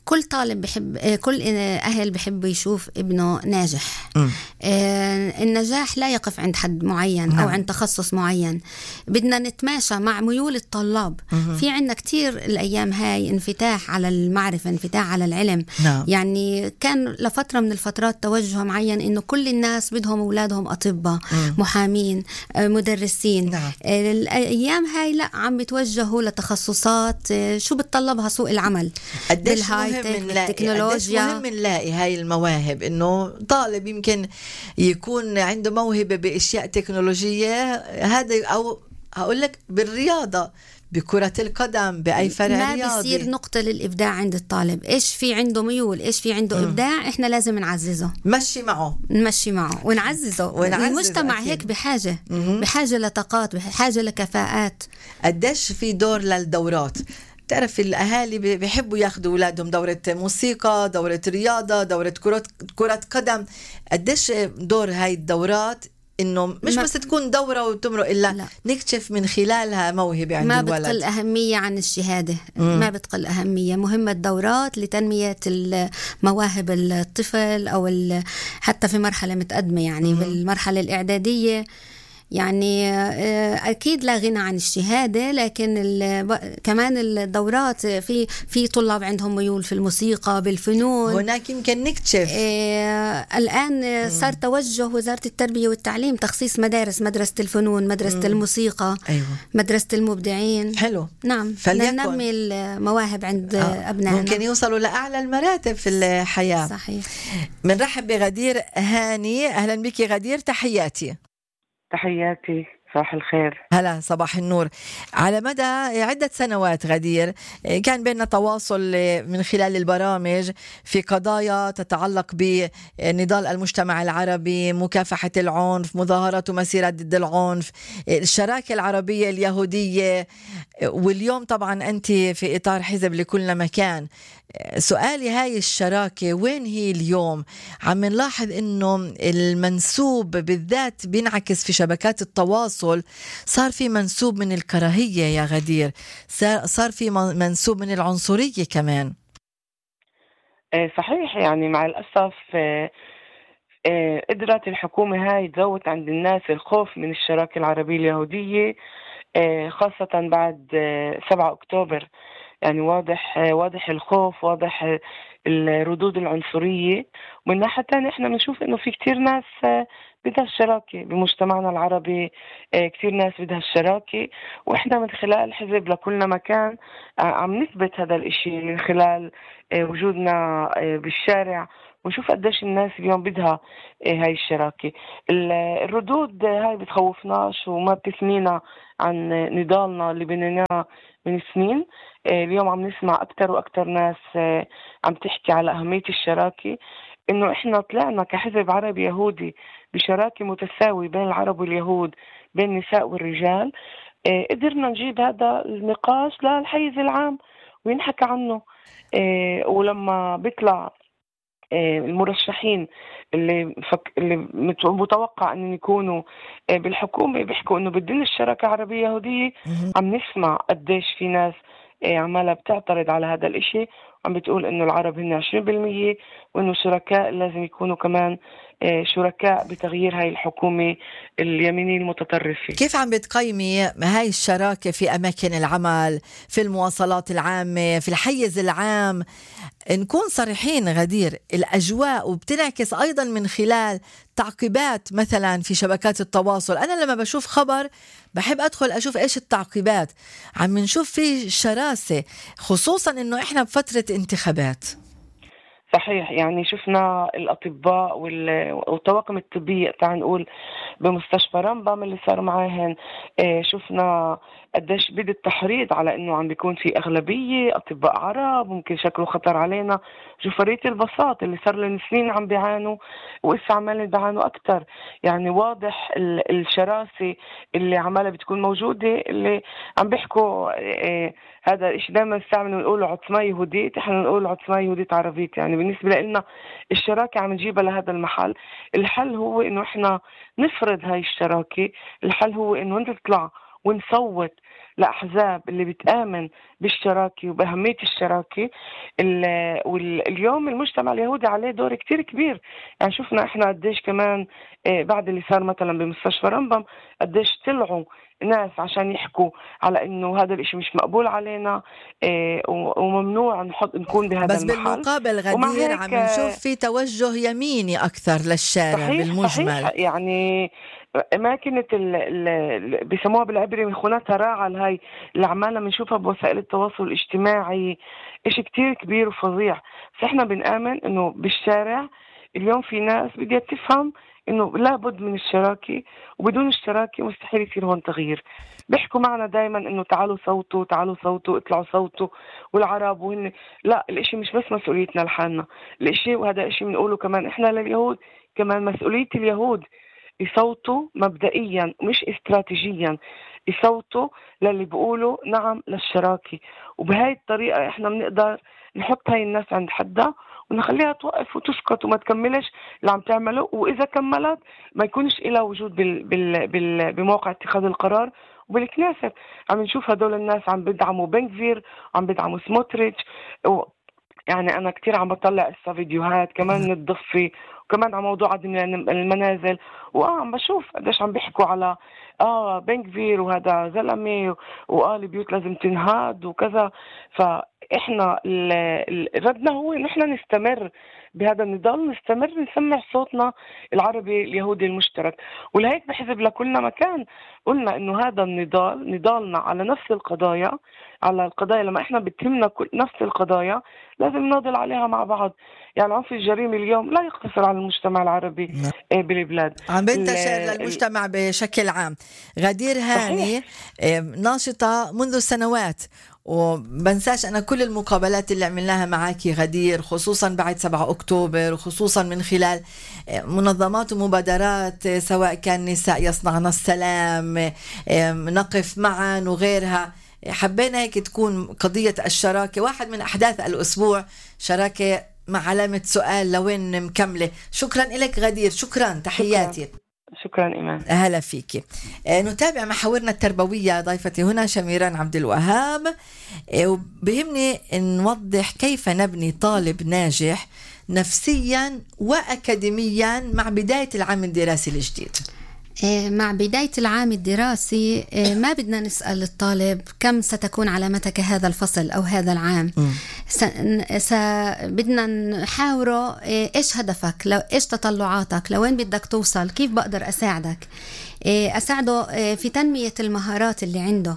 كل طالب بحب كل أهل بحب يشوف ابنه ناجح. م. النجاح لا يقف عند حد معين نعم. أو عند تخصص معين. بدنا نتماشى مع ميول الطلاب. م. في عنا كتير الأيام هاي انفتاح على المعرفة، انفتاح على العلم. نعم. يعني كان لفترة من الفترات توجه معين إنه كل الناس بدهم أولادهم أطباء، م. محامين، مدرسين. نعم. الأيام هاي لا، عم بتوجهوا لتخصصات شو بتطلبها سوق العمل. قديش مهم نلاقي مهم نلاقي هاي المواهب، إنه طالب يمكن يكون عنده موهبة بأشياء تكنولوجية، هذا أو هقول لك بالرياضة، بكرة القدم، بأي فرع ما رياضي، ما بيصير نقطة للإبداع عند الطالب. إيش في عنده ميول، إيش في عنده م. إبداع، إحنا لازم نعززه، نمشي معه نمشي معه ونعززه. ونعزز المجتمع أكيد. هيك بحاجة م- بحاجة لطاقات، بحاجة لكفاءات. قديش في دور للدورات؟ تعرف الأهالي بيحبوا ياخدوا أولادهم دورة موسيقى، دورة رياضة، دورة كرة كرة قدم. قديش دور هاي الدورات إنه مش بس تكون دورة وتمرق، إلا لا. نكتشف من خلالها موهبة عند ما الولد. ما بتقل أهمية عن الشهادة. مم. ما بتقل أهمية. مهمة الدورات لتنمية مواهب الطفل، أو حتى في مرحلة متقدمة، يعني بالمرحلة الإعدادية. يعني أكيد لا غنى عن الشهادة، لكن كمان الدورات في في طلاب عندهم ميول في الموسيقى، بالفنون. هناك يمكن نكتشف. الآن صار توجه وزارة التربية والتعليم تخصيص مدارس، مدرسة الفنون، مدرسة مم. الموسيقى. أيوة. مدرسة المبدعين. حلو. نعم. ننمي المواهب عند آه. أبنائنا. ممكن يوصلوا لأعلى المراتب في الحياة. صحيح. منرحب بغدير هاني. أهلا بك غدير، تحياتي. تحياتي، صباح الخير. هلا، صباح النور. على مدى عدة سنوات غدير كان بيننا تواصل من خلال البرامج في قضايا تتعلق بنضال المجتمع العربي، مكافحة العنف، مظاهرات ومسيرات ضد العنف، الشراكة العربية اليهودية، واليوم طبعا أنت في إطار حزب لكل مكان. سؤالي، هاي الشراكة وين هي اليوم؟ عم نلاحظ إنه المنسوب بالذات بينعكس في شبكات التواصل، صار في منسوب من الكراهية يا غدير، صار في منسوب من العنصرية كمان. صحيح، يعني مع الأسف قدرت الحكومة هاي تزود عند الناس الخوف من الشراكة العربية اليهودية، خاصة بعد سبعة أكتوبر. يعني واضح واضح الخوف، واضح الردود العنصرية. ومن ناحية تانية احنا بنشوف انه في كتير ناس بدها الشراكة بمجتمعنا العربي، كتير ناس بدها الشراكة، واحنا من خلال حزب لكلنا مكان عم نثبت هذا الاشي من خلال وجودنا بالشارع، ونشوف قديش الناس اليوم بدها هاي الشراكة. الردود هاي بتخوفناش وما بتثنينا عن نضالنا اللي بنيناه من سنين. اليوم عم نسمع أكتر وأكتر ناس عم تحكي على أهمية الشراكة، إنه إحنا طلعنا كحزب عربي يهودي بشراكة متساوي بين العرب واليهود، بين النساء والرجال. قدرنا نجيب هذا النقاش للحيز العام وينحكى عنه. ولما بيطلع المرشحين اللي فك... اللي متوقع أن يكونوا بالحكومة بيحكوا إنه بدنا الشراكة العربية يهودية، عم نسمع قديش في ناس عمالة بتعترض على هذا الاشي، وعم بتقول إنه العرب هن عشرين بالمية، وإنه شركاء لازم يكونوا كمان شركاء بتغيير هاي الحكومة اليمينية المتطرفة. كيف عم بتقيمي هاي الشراكة في أماكن العمل، في المواصلات العامة، في الحيز العام؟ نكون صريحين غدير، الأجواء وبتنعكس أيضا من خلال تعقيبات مثلا في شبكات التواصل. أنا لما بشوف خبر بحب أدخل أشوف إيش التعقيبات. عم نشوف في شراسة، خصوصا إنه إحنا بفترة انتخابات. صحيح، يعني شفنا الأطباء والطواقم الطبية، تعال نقول بمستشفى رمبام اللي صار معاهن، شفنا قديش بدأ التحريض على إنه عم بيكون في أغلبية أطباء عرب، ممكن شكله خطر علينا. جفرية البساط اللي صار لنا سنين عم بيعانوا وإسا عمالين بيعانوا أكتر. يعني واضح الشراسة اللي عمالة بتكون موجودة، اللي عم بيحكوا إيه هذا الشيء دائما نستعمل ونقول عثمة يهودية، احنا نقول عثمة يهودية عربية. يعني بالنسبة لنا الشراكة عم نجيبها لهذا المحل. الحل هو إنه احنا نفرض هاي الشراكة، الحل هو إنه أنت تطلع ونصوت لأحزاب اللي بتآمن بالشراكة وبأهمية الشراكة. واليوم المجتمع اليهودي عليه دور كتير كبير. يعني شفنا إحنا قديش كمان بعد اللي صار مثلا بمستشفى رمبم قديش طلعوا ناس عشان يحكوا على إنه هذا الإشي مش مقبول علينا وممنوع نحط نكون بهذا بس المحل. بس بالمقابل غدير عم نشوف في توجه يميني أكثر للشارع. صحيح بالمجمل صحيح. يعني ما كانت ال بيسموها بالعبري مخونات تراعل هاي اللي عمالنا بنشوفها بوسائل التواصل الاجتماعي إشي كتير كبير وفظيع. فإحنا بنآمن إنه بالشارع اليوم في ناس بدها تفهم إنه لابد من الشراكة، وبدون الشراكة مستحيل يصير هون تغيير. بيحكوا معنا دايما إنه تعالوا صوتوا تعالوا صوتوا اطلعوا صوتوا والعرب وهن لا، الإشي مش بس مسؤوليتنا لحالنا، الإشي وهذا إشي بنقوله كمان إحنا لليهود، كمان مسؤولية اليهود يصوتوا مبدئيا مش استراتيجيا، يصوتوا للي بيقولوا نعم للشراكة. وبهاي الطريقة إحنا بنقدر نحط هاي الناس عند حدها ونخليها توقف وتسكت وما تكملش اللي عم تعمله، وإذا كملت ما يكونش إلها وجود بال بال بال بموقع اتخاذ القرار وبالكنيست. عم نشوف هدول الناس عم بدعموا بنكفير وعم بدعموا سموتريتش. يعني أنا كتير عم بطلع إسا فيديوهات كمان من الضفة وكمان على موضوع عدم المنازل، وآه عم بشوف قديش عم بيحكوا على آه بنكفير وهذا زلمة وآه البيوت لازم تنهاد وكذا. فإحنا ردنا هو نحن نستمر بهذا النضال، نستمر نسمع صوتنا العربي اليهودي المشترك. ولهيك بحزب لكلنا مكان قلنا إنه هذا النضال نضالنا على نفس القضايا، على القضايا لما إحنا بتهمنا نفس القضايا لازم نناضل عليها مع بعض. يعني العنف الجريمي اليوم لا يقتصر على المجتمع العربي بالبلاد، عم بنتشر للمجتمع بشكل عام. غدير هاني ناشطة منذ سنوات، وبنساش أنا كل المقابلات اللي عملناها معاكي غدير، خصوصا بعد سبعة أكتوبر، وخصوصا من خلال منظمات ومبادرات سواء كان نساء يصنعن السلام، نقف معا وغيرها. حبينا هيك تكون قضية الشراكة واحد من أحداث الأسبوع، شراكة مع علامة سؤال لوين مكملة. شكرا لك غدير، شكرا، تحياتي. شكرا, شكرا إيمان. أهلا فيك. آه نتابع محاورنا التربوية. ضيفتي هنا شميران عبد الوهاب. آه وبهمني نوضح كيف نبني طالب ناجح نفسيا وأكاديميا مع بداية العام الدراسي الجديد. مع بداية العام الدراسي ما بدنا نسأل الطالب كم ستكون علامتك هذا الفصل أو هذا العام. س... س... بدنا نحاوره إيش هدفك، لو إيش تطلعاتك، لوين بدك توصل، كيف بقدر أساعدك، أساعده في تنمية المهارات اللي عنده،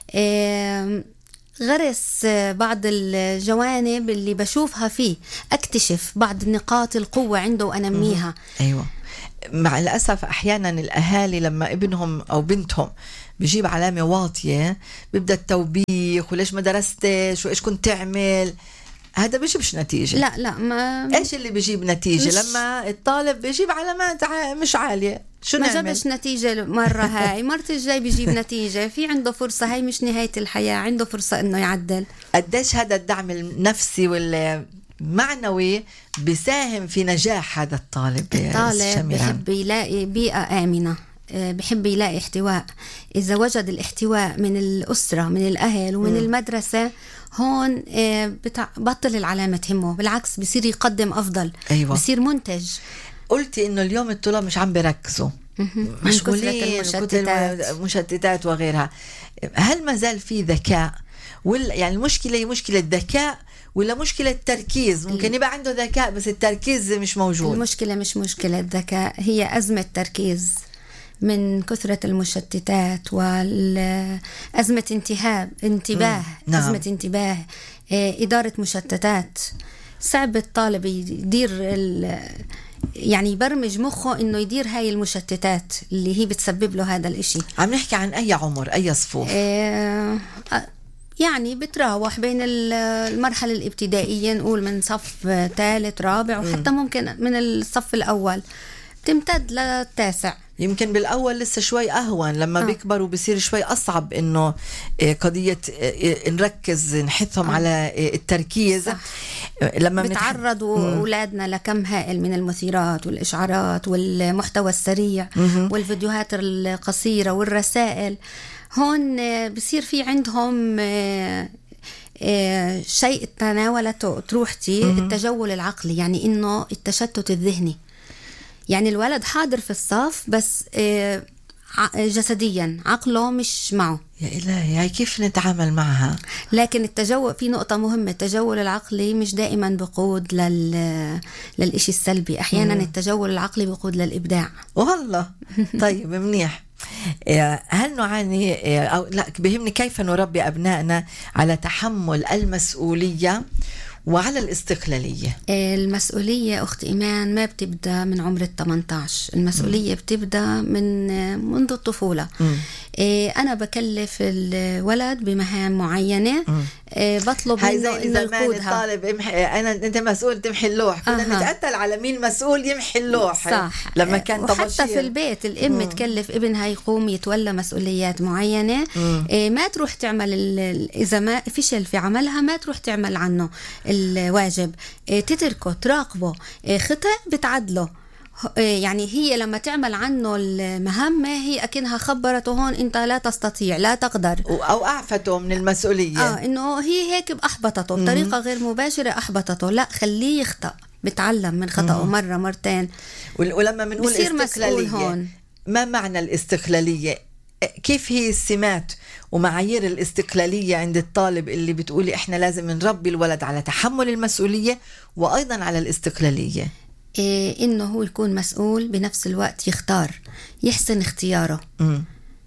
غرس بعض الجوانب اللي بشوفها فيه، أكتشف بعض نقاط القوة عنده وأنميها. أيوة. مع الأسف أحيانا الأهالي لما ابنهم أو بنتهم بيجيب علامة واطية بيبدأ التوبيخ، وليش ما درستش وإيش كنت تعمل. هذا بيجيبش نتيجة. لا لا ما إيش اللي بيجيب نتيجة مش... لما الطالب بيجيب علامات مش عالية شو ما نعمل؟ جابش نتيجة مرة هاي مرة الجاي بيجيب نتيجة، في عنده فرصة، هاي مش نهاية الحياة، عنده فرصة إنه يعدل. قديش هذا الدعم النفسي وال معنوي بيساهم في نجاح هذا الطالب. الطالب بحب يلاقي بيئة آمنة، بحب يلاقي احتواء. إذا وجد الاحتواء من الأسرة من الأهل ومن م. المدرسة، هون بطل العلامة تهمه، بالعكس بيصير يقدم أفضل. أيوة. بيصير منتج. قلتي إنه اليوم الطلاب مش عم بيركزوا، مشغولين مشتتات. مشتتات وغيرها. هل ما زال في ذكاء؟ ولا يعني المشكلة هي مشكلة ذكاء ولا مشكلة تركيز؟ ممكن يبقى عنده ذكاء بس التركيز مش موجود. المشكلة مش مشكلة ذكاء، هي أزمة تركيز من كثرة المشتتات والأزمة انتهاب انتباه. نعم. أزمة انتباه، إدارة مشتتات. صعب الطالب يدير يعني يبرمج مخه إنه يدير هاي المشتتات اللي هي بتسبب له هذا الإشي. عم نحكي عن أي عمر، أي صفوف؟ اه يعني بتراوح بين المرحلة الابتدائية، نقول من صف ثالث رابع، وحتى ممكن من الصف الأول تمتد للتاسع. يمكن بالأول لسه شوي أهون، لما آه. بيكبروا بيصير شوي أصعب إنه قضية نركز نحثهم آه. على التركيز. صح. لما بتعرضوا منح... أولادنا لكم هائل من المثيرات والإشعارات والمحتوى السريع مم. والفيديوهات القصيرة والرسائل، هون آه، بصير في عندهم آه، آه، شيء تناولته تروحتي التجول العقلي، يعني إنه التشتت الذهني. يعني الولد حاضر في الصف بس آه، جسديا عقله مش معه. يا إلهي، هاي كيف نتعامل معها؟ لكن التجول، في نقطة مهمة، التجول العقلي مش دائما بقود لل... للإشي السلبي. أحيانا مم. التجول العقلي بقود للإبداع. والله طيب منيح. هل نعاني أو لا، بهمني كيف نربي أبنائنا على تحمل المسؤولية وعلى الاستقلالية؟ المسؤولية أخت إيمان ما بتبدأ من عمر الثمانية عشر، المسؤولية م. بتبدأ من منذ الطفولة. م. أنا بكلف الولد بمهام معينة، م. بطلب منه إنه يقودها. الطالب امحي، أنا أنت مسؤول تمحي اللوح، كنا أه. نتقتل على مين مسؤول يمحي اللوح. صح. لما كان طباشير. وحتى في البيت الأم م. تكلف ابنها يقوم يتولى مسؤوليات معينة، م. ما تروح تعمل إذا ما فشل في عملها ما تروح تعمل عنه الواجب، تتركه، تراقبه، خطأ بتعدله. يعني هي لما تعمل عنه المهمة هي أكنها خبرته هون أنت لا تستطيع، لا تقدر، أو أعفته من المسؤولية. آه إنه هي هيك أحبطته بطريقة غير مباشرة، أحبطته. لا، خليه يخطأ، بتعلم من خطأه مرة مرتين. ولما بنقول استقلالية هون، ما معنى الاستقلالية؟ كيف هي السمات ومعايير الاستقلالية عند الطالب اللي بتقولي إحنا لازم نربي الولد على تحمل المسؤولية وأيضا على الاستقلالية؟ إيه، إنه هو يكون مسؤول بنفس الوقت، يختار، يحسن اختياره. م.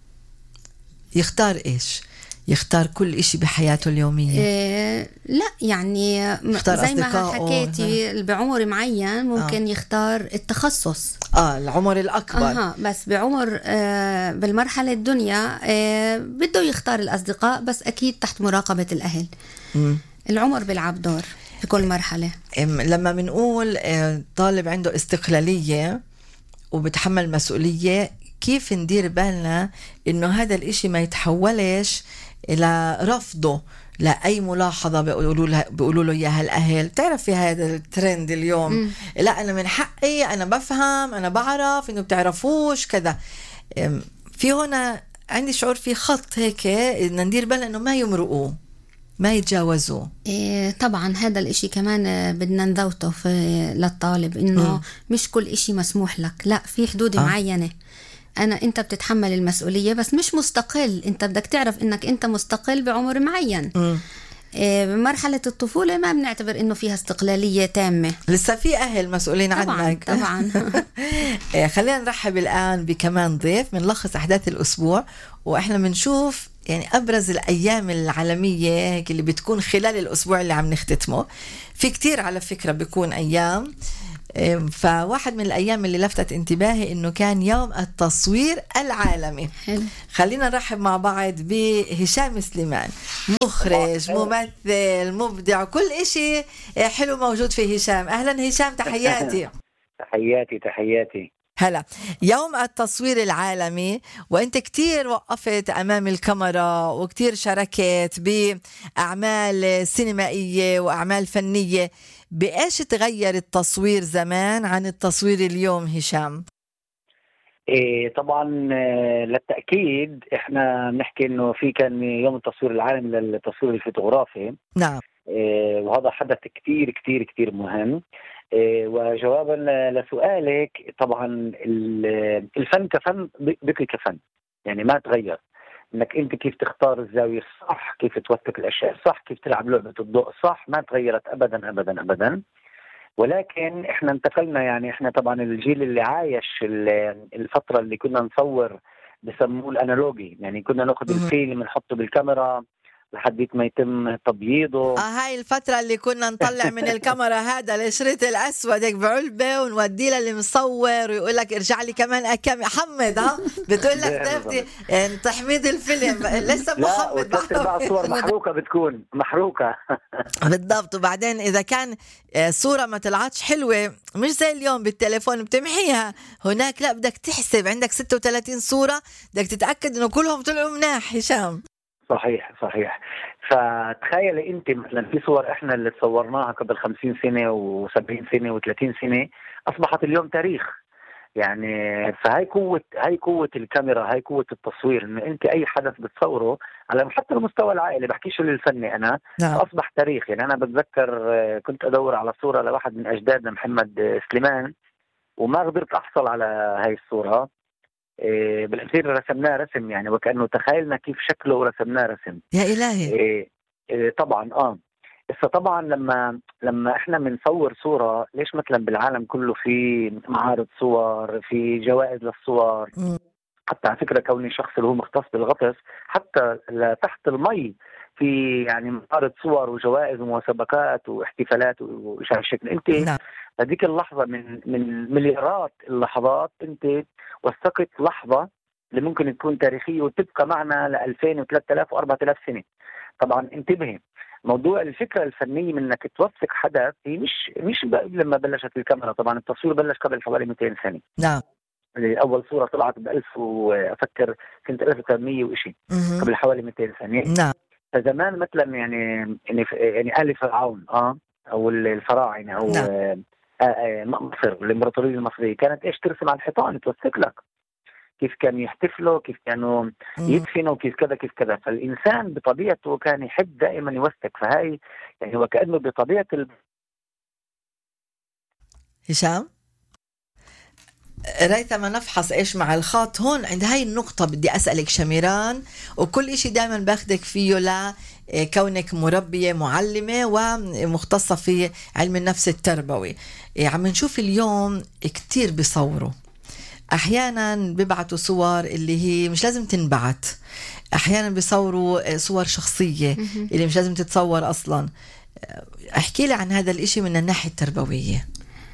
يختار إيش؟ يختار كل إشي بحياته اليومية؟ إيه لا، يعني زي ما حكيتي بعمر معين ممكن آه. يختار التخصص. آه العمر الأكبر. آه بس بعمر آه بالمرحلة الدنيا آه بده يختار الأصدقاء، بس أكيد تحت مراقبة الأهل. م. العمر بيلعب دور في كل مرحلة. لما بنقول طالب عنده استقلالية وبتحمل مسؤولية، كيف ندير بالنا إنه هذا الإشي ما يتحولش إلى رفضه لأي ملاحظة بيقولوا له بيقولوا له إياها الأهل؟ تعرف في هذا الترند اليوم، م. لا أنا من حقي، أنا بفهم، أنا بعرف، إنه بتعرفوش كذا. في هنا عندي شعور في خط هيك إن ندير بالنا إنه ما يمرقوه، ما يتجاوزوا. إيه طبعا هذا الاشي كمان بدنا نذوته في للطالب، انه م. مش كل اشي مسموح لك، لا في حدود آه. معينة. انا انت بتتحمل المسؤولية بس مش مستقل، انت بدك تعرف انك انت مستقل بعمر معين. م. إيه بمرحلة الطفولة ما بنعتبر انه فيها استقلالية تامة، لسه في اهل مسؤولين طبعاً عنك. طبعا إيه خلينا نرحب الان بكمان ضيف من لخص احداث الاسبوع، واحنا بنشوف يعني أبرز الأيام العالمية اللي بتكون خلال الأسبوع اللي عم نختتمه. في كتير على فكرة بيكون أيام، فواحد من الأيام اللي لفتت انتباهي إنه كان يوم التصوير العالمي. حلو. خلينا نرحب مع بعض بهشام سليمان، مخرج، ممثل، مبدع، كل إشي حلو موجود في هشام. أهلا هشام، تحياتي. تحياتي تحياتي. هلا، يوم التصوير العالمي، وانت كتير وقفت امام الكاميرا وكتير شاركت باعمال سينمائيه واعمال فنيه، بايش تغير التصوير زمان عن التصوير اليوم هشام؟ إيه طبعا للتاكيد احنا بنحكي انه في كان يوم التصوير العالمي للتصوير الفوتوغرافي. نعم. إيه وهذا حدث كتير كتير كتير مهم. وجوابا لسؤالك، طبعا الفن كفن بقي كفن، يعني ما تغير، انك انت كيف تختار الزاويه الصح، كيف توثق الاشياء صح، كيف تلعب لعبه الضوء صح، ما تغيرت ابدا ابدا ابدا. ولكن احنا انتقلنا، يعني احنا طبعا الجيل اللي عايش الفتره اللي كنا نصور بسموه الانالوجي، يعني كنا ناخذ الفيلم نحطه بالكاميرا لحد ما يتم تبييضه. اه هاي الفترة اللي كنا نطلع من الكاميرا هذا الشريط الأسود هيك بعلبة ونوديه للي مصور ويقول لك ارجع لي كمان أكمل حمد. ها بتقول لك دفتي يعني تحميد الفيلم لسه محمد بقى صور محروقة، بتكون محروقة بالضبط. وبعدين إذا كان صورة ما طلعتش حلوة مش زي اليوم بالتليفون بتمحيها، هناك لا بدك تحسب، عندك ستة وثلاثين صورة بدك تتأكد إنه كلهم طلعوا مناح. هشام صحيح صحيح. فتخيلي انت مثلا في صور احنا اللي تصورناها قبل خمسين سنة وسبعين سنة وثلاثين سنة اصبحت اليوم تاريخ. يعني فهي قوة هي قوة الكاميرا، هي قوة التصوير، إنه أنت أي حدث بتصوره على حتى المستوى العائلي، بحكيش للفني أنا نعم. أصبح تاريخ. يعني أنا بتذكر كنت أدور على صورة لواحد من أجدادنا محمد سليمان وما قدرت أحصل على هاي الصورة. إيه بالأخير رسمناه رسم، يعني وكأنه تخيلنا كيف شكله ورسمناه رسم. يا إلهي. إيه إيه طبعا آه بس طبعا لما لما احنا بنصور صورة، ليش مثلا بالعالم كله في معارض صور، في جوائز للصور، م. حتى على فكرة كوني شخص اللي هو مختص بالغطس، حتى تحت المي في يعني معارض صور وجوائز ومسابقات واحتفالات وشيء هالشكل. انت نعم. هذيك اللحظة من من مليارات اللحظات انت وثقت لحظة اللي ممكن تكون تاريخية وتبقى معنا ل ألفين وثلاثة آلاف وأربعة آلاف سنة. طبعا انتبهي، موضوع الفكرة الفنية من انك توثق حدث هي مش مش لما بلشت الكاميرا. طبعا التصوير بلش قبل حوالي مئتين سنة. نعم. أول صورة طلعت بألف وأفكر سنة ألف وثمانمائة وإشي، قبل حوالي مئتين سنة. نعم. فزمان مثلا يعني يعني يعني آل فرعون اه أو الفراعنة أو نعم. آه آه مصر، الإمبراطورية المصرية كانت إيش ترسم على الحيطان توثق لك كيف كانوا يحتفلوا، كيف كانوا يدفنوا، كيف كذا كيف كذا. فالإنسان بطبيعته كان يحب دائما يوثق. فهاي يعني وكأنه بطبيعة ال... هشام ريثما نفحص ايش مع الخط هون. عند هاي النقطة بدي أسألك شميران، وكل إشي دائما باخدك فيه لكونك مربية معلمة ومختصة في علم النفس التربوي. عم نشوف اليوم كتير بيصوروا، أحيانا بيبعتوا صور اللي هي مش لازم تنبعت، أحيانا بيصوروا صور شخصية اللي مش لازم تتصور أصلا. احكي لي عن هذا الإشي من الناحية التربوية،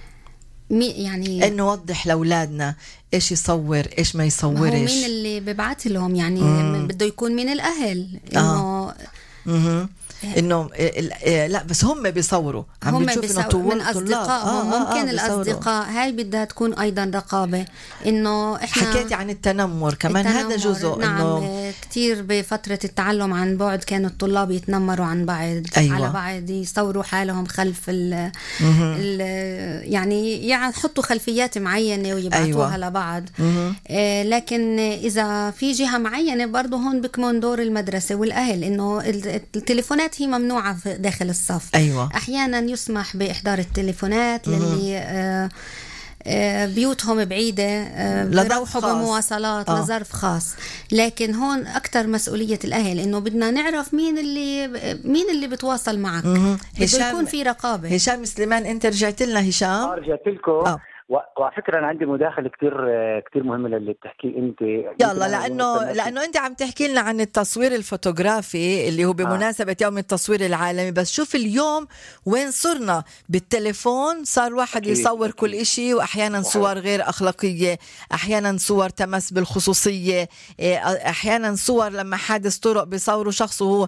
يعني انه نوضح لاولادنا ايش يصور ايش ما يصورش. هو مين اللي ببعت لهم يعني مم. بده يكون من الاهل انه آه. انه لا بس هم بيصوروا، عم هم بنشوف انه طول من اصدقائهم آه ممكن آه الاصدقاء هاي بدها تكون ايضا رقابه. انه احنا حكيتي عن التنمر كمان، التنمر هذا جزء. نعم انه كثير بفتره التعلم عن بعد كانوا الطلاب يتنمروا عن بعض. أيوة. على بعض يصوروا حالهم خلف ال ال يعني يعني يحطوا خلفيات معينه ويبعثوها. أيوة. لبعض. آه لكن اذا في جهه معينه برضه هون بكمن دور المدرسه والاهل، انه التليفونات هي ممنوعة داخل الصف. أيوة. أحيانا يسمح بإحضار التليفونات للي آه آه بيوتهم بعيدة آه بيروحوا بمواصلات آه. لظرف خاص. لكن هون أكتر مسؤولية الأهل، إنه بدنا نعرف مين اللي مين اللي بتواصل معك. بده يكون في رقابة. هشام سليمان أنت رجعت لنا. هشام آه رجعت لكم. آه. وعلى فكرة أنا عندي مداخلة كتير كتير مهمة للي بتحكي أنت. يلا لأنه لأنه أنت عم تحكي لنا عن التصوير الفوتوغرافي اللي هو بمناسبة آه. يوم التصوير العالمي. بس شوف اليوم وين صرنا بالتليفون، صار واحد أكيد. يصور كل إشي، وأحيانا صور غير أخلاقية، أحيانا صور تمس بالخصوصية، أحيانا صور لما حادث طرق بيصوروا شخص وهو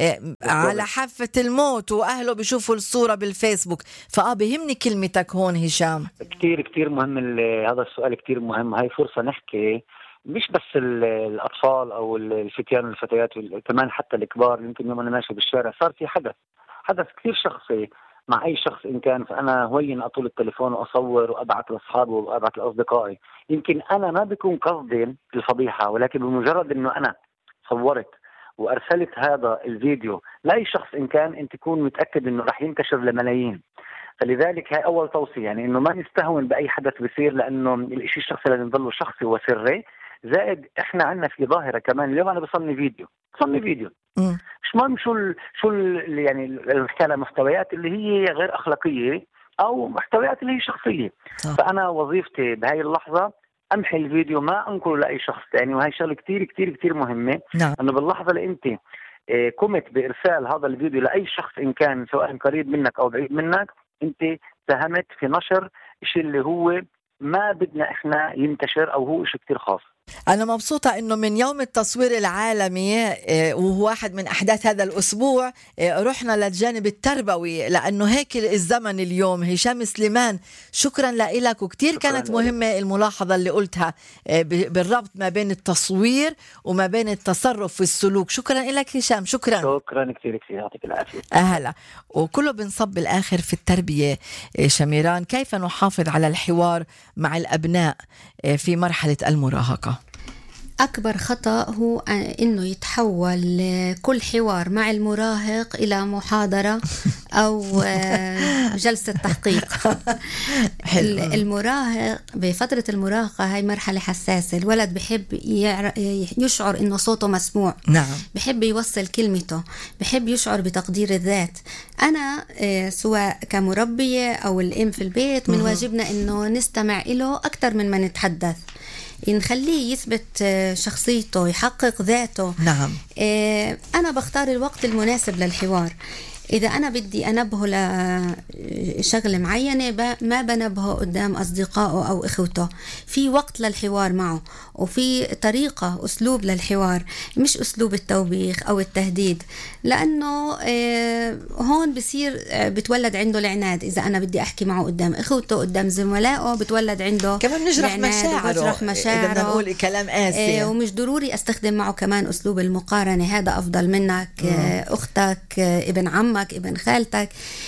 على حافة الموت وأهله بيشوفوا الصورة بالفيسبوك. فآه بيهمني كلمتك هون هشام. كتير كتير مهم. هذا السؤال كتير مهم. هاي فرصة نحكي مش بس الأطفال أو الفتيان والفتيات، كمان حتى الكبار. يمكن يوم أنا ماشي بالشارع صار في حدث حدث كتير شخصي مع أي شخص إن كان، فأنا هوين أطول التليفون وأصور وأبعت لأصحابي وأبعت لأصدقائي. يمكن أنا ما بيكون قصدي الفضيحة، ولكن بمجرد إنه أنا صورت وأرسلت هذا الفيديو لأي شخص إن كان، أنت تكون متأكد إنه رح ينتشر لملايين. فلذلك هاي أول توصية، يعني إنه ما نستهون بأي حدث بيصير، لأنه الإشي الشخصي لازم يضله شخصي وسري. زائد إحنا عنا في ظاهرة كمان. اليوم أنا بصني فيديو بصني فيديو م. مش مهم شو ال شو ال يعني الرسالة، محتويات اللي هي غير أخلاقية أو محتويات اللي هي شخصية. صح. فأنا وظيفتي بهاي اللحظة أمحي الفيديو، ما أنقله لأي شخص ثاني. وهي شغلة كتير كتير كتير مهمة. نعم. أنه باللحظة اللي أنت قمت بإرسال هذا الفيديو لأي شخص إن كان سواء قريب منك أو بعيد منك، أنت ساهمت في نشر إشي اللي هو ما بدنا إحنا ينتشر، أو هو إشي كتير خاص. أنا مبسوطة إنه من يوم التصوير العالمي وهو واحد من أحداث هذا الأسبوع رحنا للجانب التربوي، لأنه هيك الزمن اليوم. هشام سليمان، شكرا لك، وكتير كانت مهمة الملاحظة اللي قلتها بالربط ما بين التصوير وما بين التصرف في السلوك. شكرا لك هشام. شكرا شكرا كثير كثير، يعطيك العافية. أهلا. وكله بنصب بالآخر في التربية. شميران، كيف نحافظ على الحوار مع الأبناء في مرحلة المراهقة؟ أكبر خطأ هو أنه يتحول كل حوار مع المراهق إلى محاضرة أو جلسة تحقيق. المراهق بفترة المراهقة هاي مرحلة حساسة. الولد بحب يشعر أنه صوته مسموع، نعم. بحب يوصل كلمته، بحب يشعر بتقدير الذات. أنا سواء كمربية أو الأم في البيت من واجبنا أنه نستمع له أكثر من ما نتحدث، نخليه يثبت شخصيته، يحقق ذاته. نعم. أنا بختار الوقت المناسب للحوار. إذا أنا بدي أنبهه لشغلة معينة ما بنبهه قدام أصدقائه أو إخوته. في وقت للحوار معه، وفي طريقة أسلوب للحوار، مش أسلوب التوبيخ أو التهديد، لأنه هون بصير بتولد عنده العناد. إذا أنا بدي أحكي معه قدام إخوته قدام زملائه بتولد عنده كمان نجرح مشاعره، مشاعره. إذا نقول كلام قاسي. ومش ضروري أستخدم معه كمان أسلوب المقارنة، هذا أفضل منك، أختك، ابن عمك، ابن خالتك.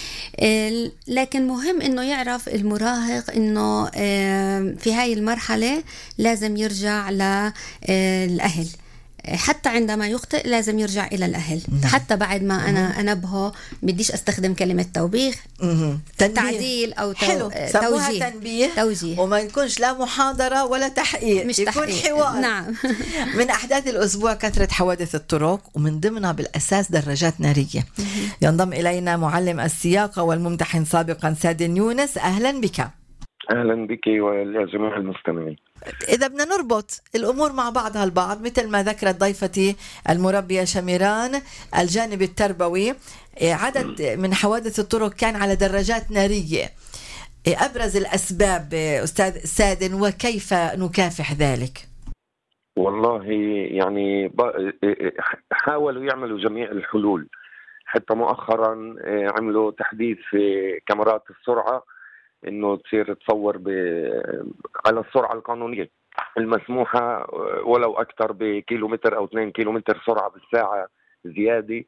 لكن مهم انه يعرف المراهق انه في هاي المرحلة لازم يرجع للأهل، حتى عندما يخطئ لازم يرجع إلى الأهل. نعم. حتى بعد ما أنا أنبهه بديش أستخدم كلمة توبيخ، تعديل أو تو... حلو. توجيه. تنبيه. توجيه وما يكونش لا محاضرة ولا تحقيق، مش يكون تحقيق. حوار. نعم. من أحداث الأسبوع كثرة حوادث الطرق، ومن ضمنها بالأساس دراجات نارية. ينضم إلينا معلم السياقة والممتحن سابقا سادن يونس. أهلا بك. أهلا بك والجميع المستمعين. إذا بدنا نربط الأمور مع بعضها البعض، مثل ما ذكرت ضيفتي المربية شميران، الجانب التربوي، عدد من حوادث الطرق كان على دراجات نارية. أبرز الأسباب أستاذ سادن، وكيف نكافح ذلك؟ والله يعني حاولوا يعملوا جميع الحلول، حتى مؤخرا عملوا تحديث في كاميرات السرعة انه تصير تصور ب... على السرعه القانونيه المسموحه، ولو اكثر بكيلومتر او اثنين كيلومتر سرعه بالساعه زياده.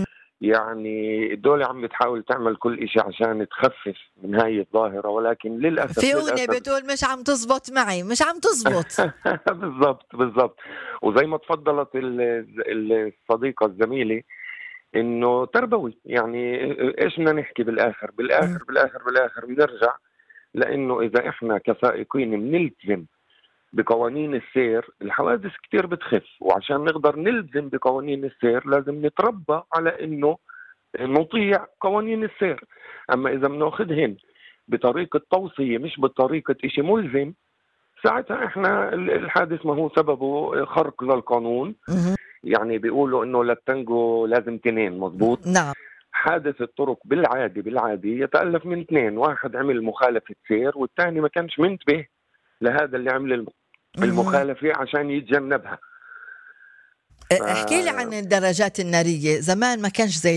يعني دول عم بتحاول تعمل كل شيء عشان تخفف من هاي الظاهره، ولكن للاسف في أغنية بتقول مش عم تزبط معي، مش عم تزبط. بالضبط بالضبط. وزي ما تفضلت الصديقه الزميله انه تربوي، يعني ايش بدنا نحكي بالاخر بالاخر بالاخر بالاخر بنرجع لانه اذا احنا كسائقين بنلتزم بقوانين السير الحوادث كتير بتخف. وعشان نقدر نلتزم بقوانين السير لازم نتربى على انه نطيع قوانين السير. اما اذا بناخذهن بطريقه توصيه مش بطريقه اشي ملزم، ساعتها احنا الحادث ما هو سببه خرق للقانون. يعني بيقولوا انه للتنجو لازم تنين، مضبوط؟ نعم. حادث الطرق بالعادي بالعادي يتألف من اثنين، واحد عمل مخالفة سير والثاني ما كانش منتبه لهذا اللي عمل المخالفة عشان يتجنبها. احكي لي عن الدراجات النارية. زمان ما كانش زي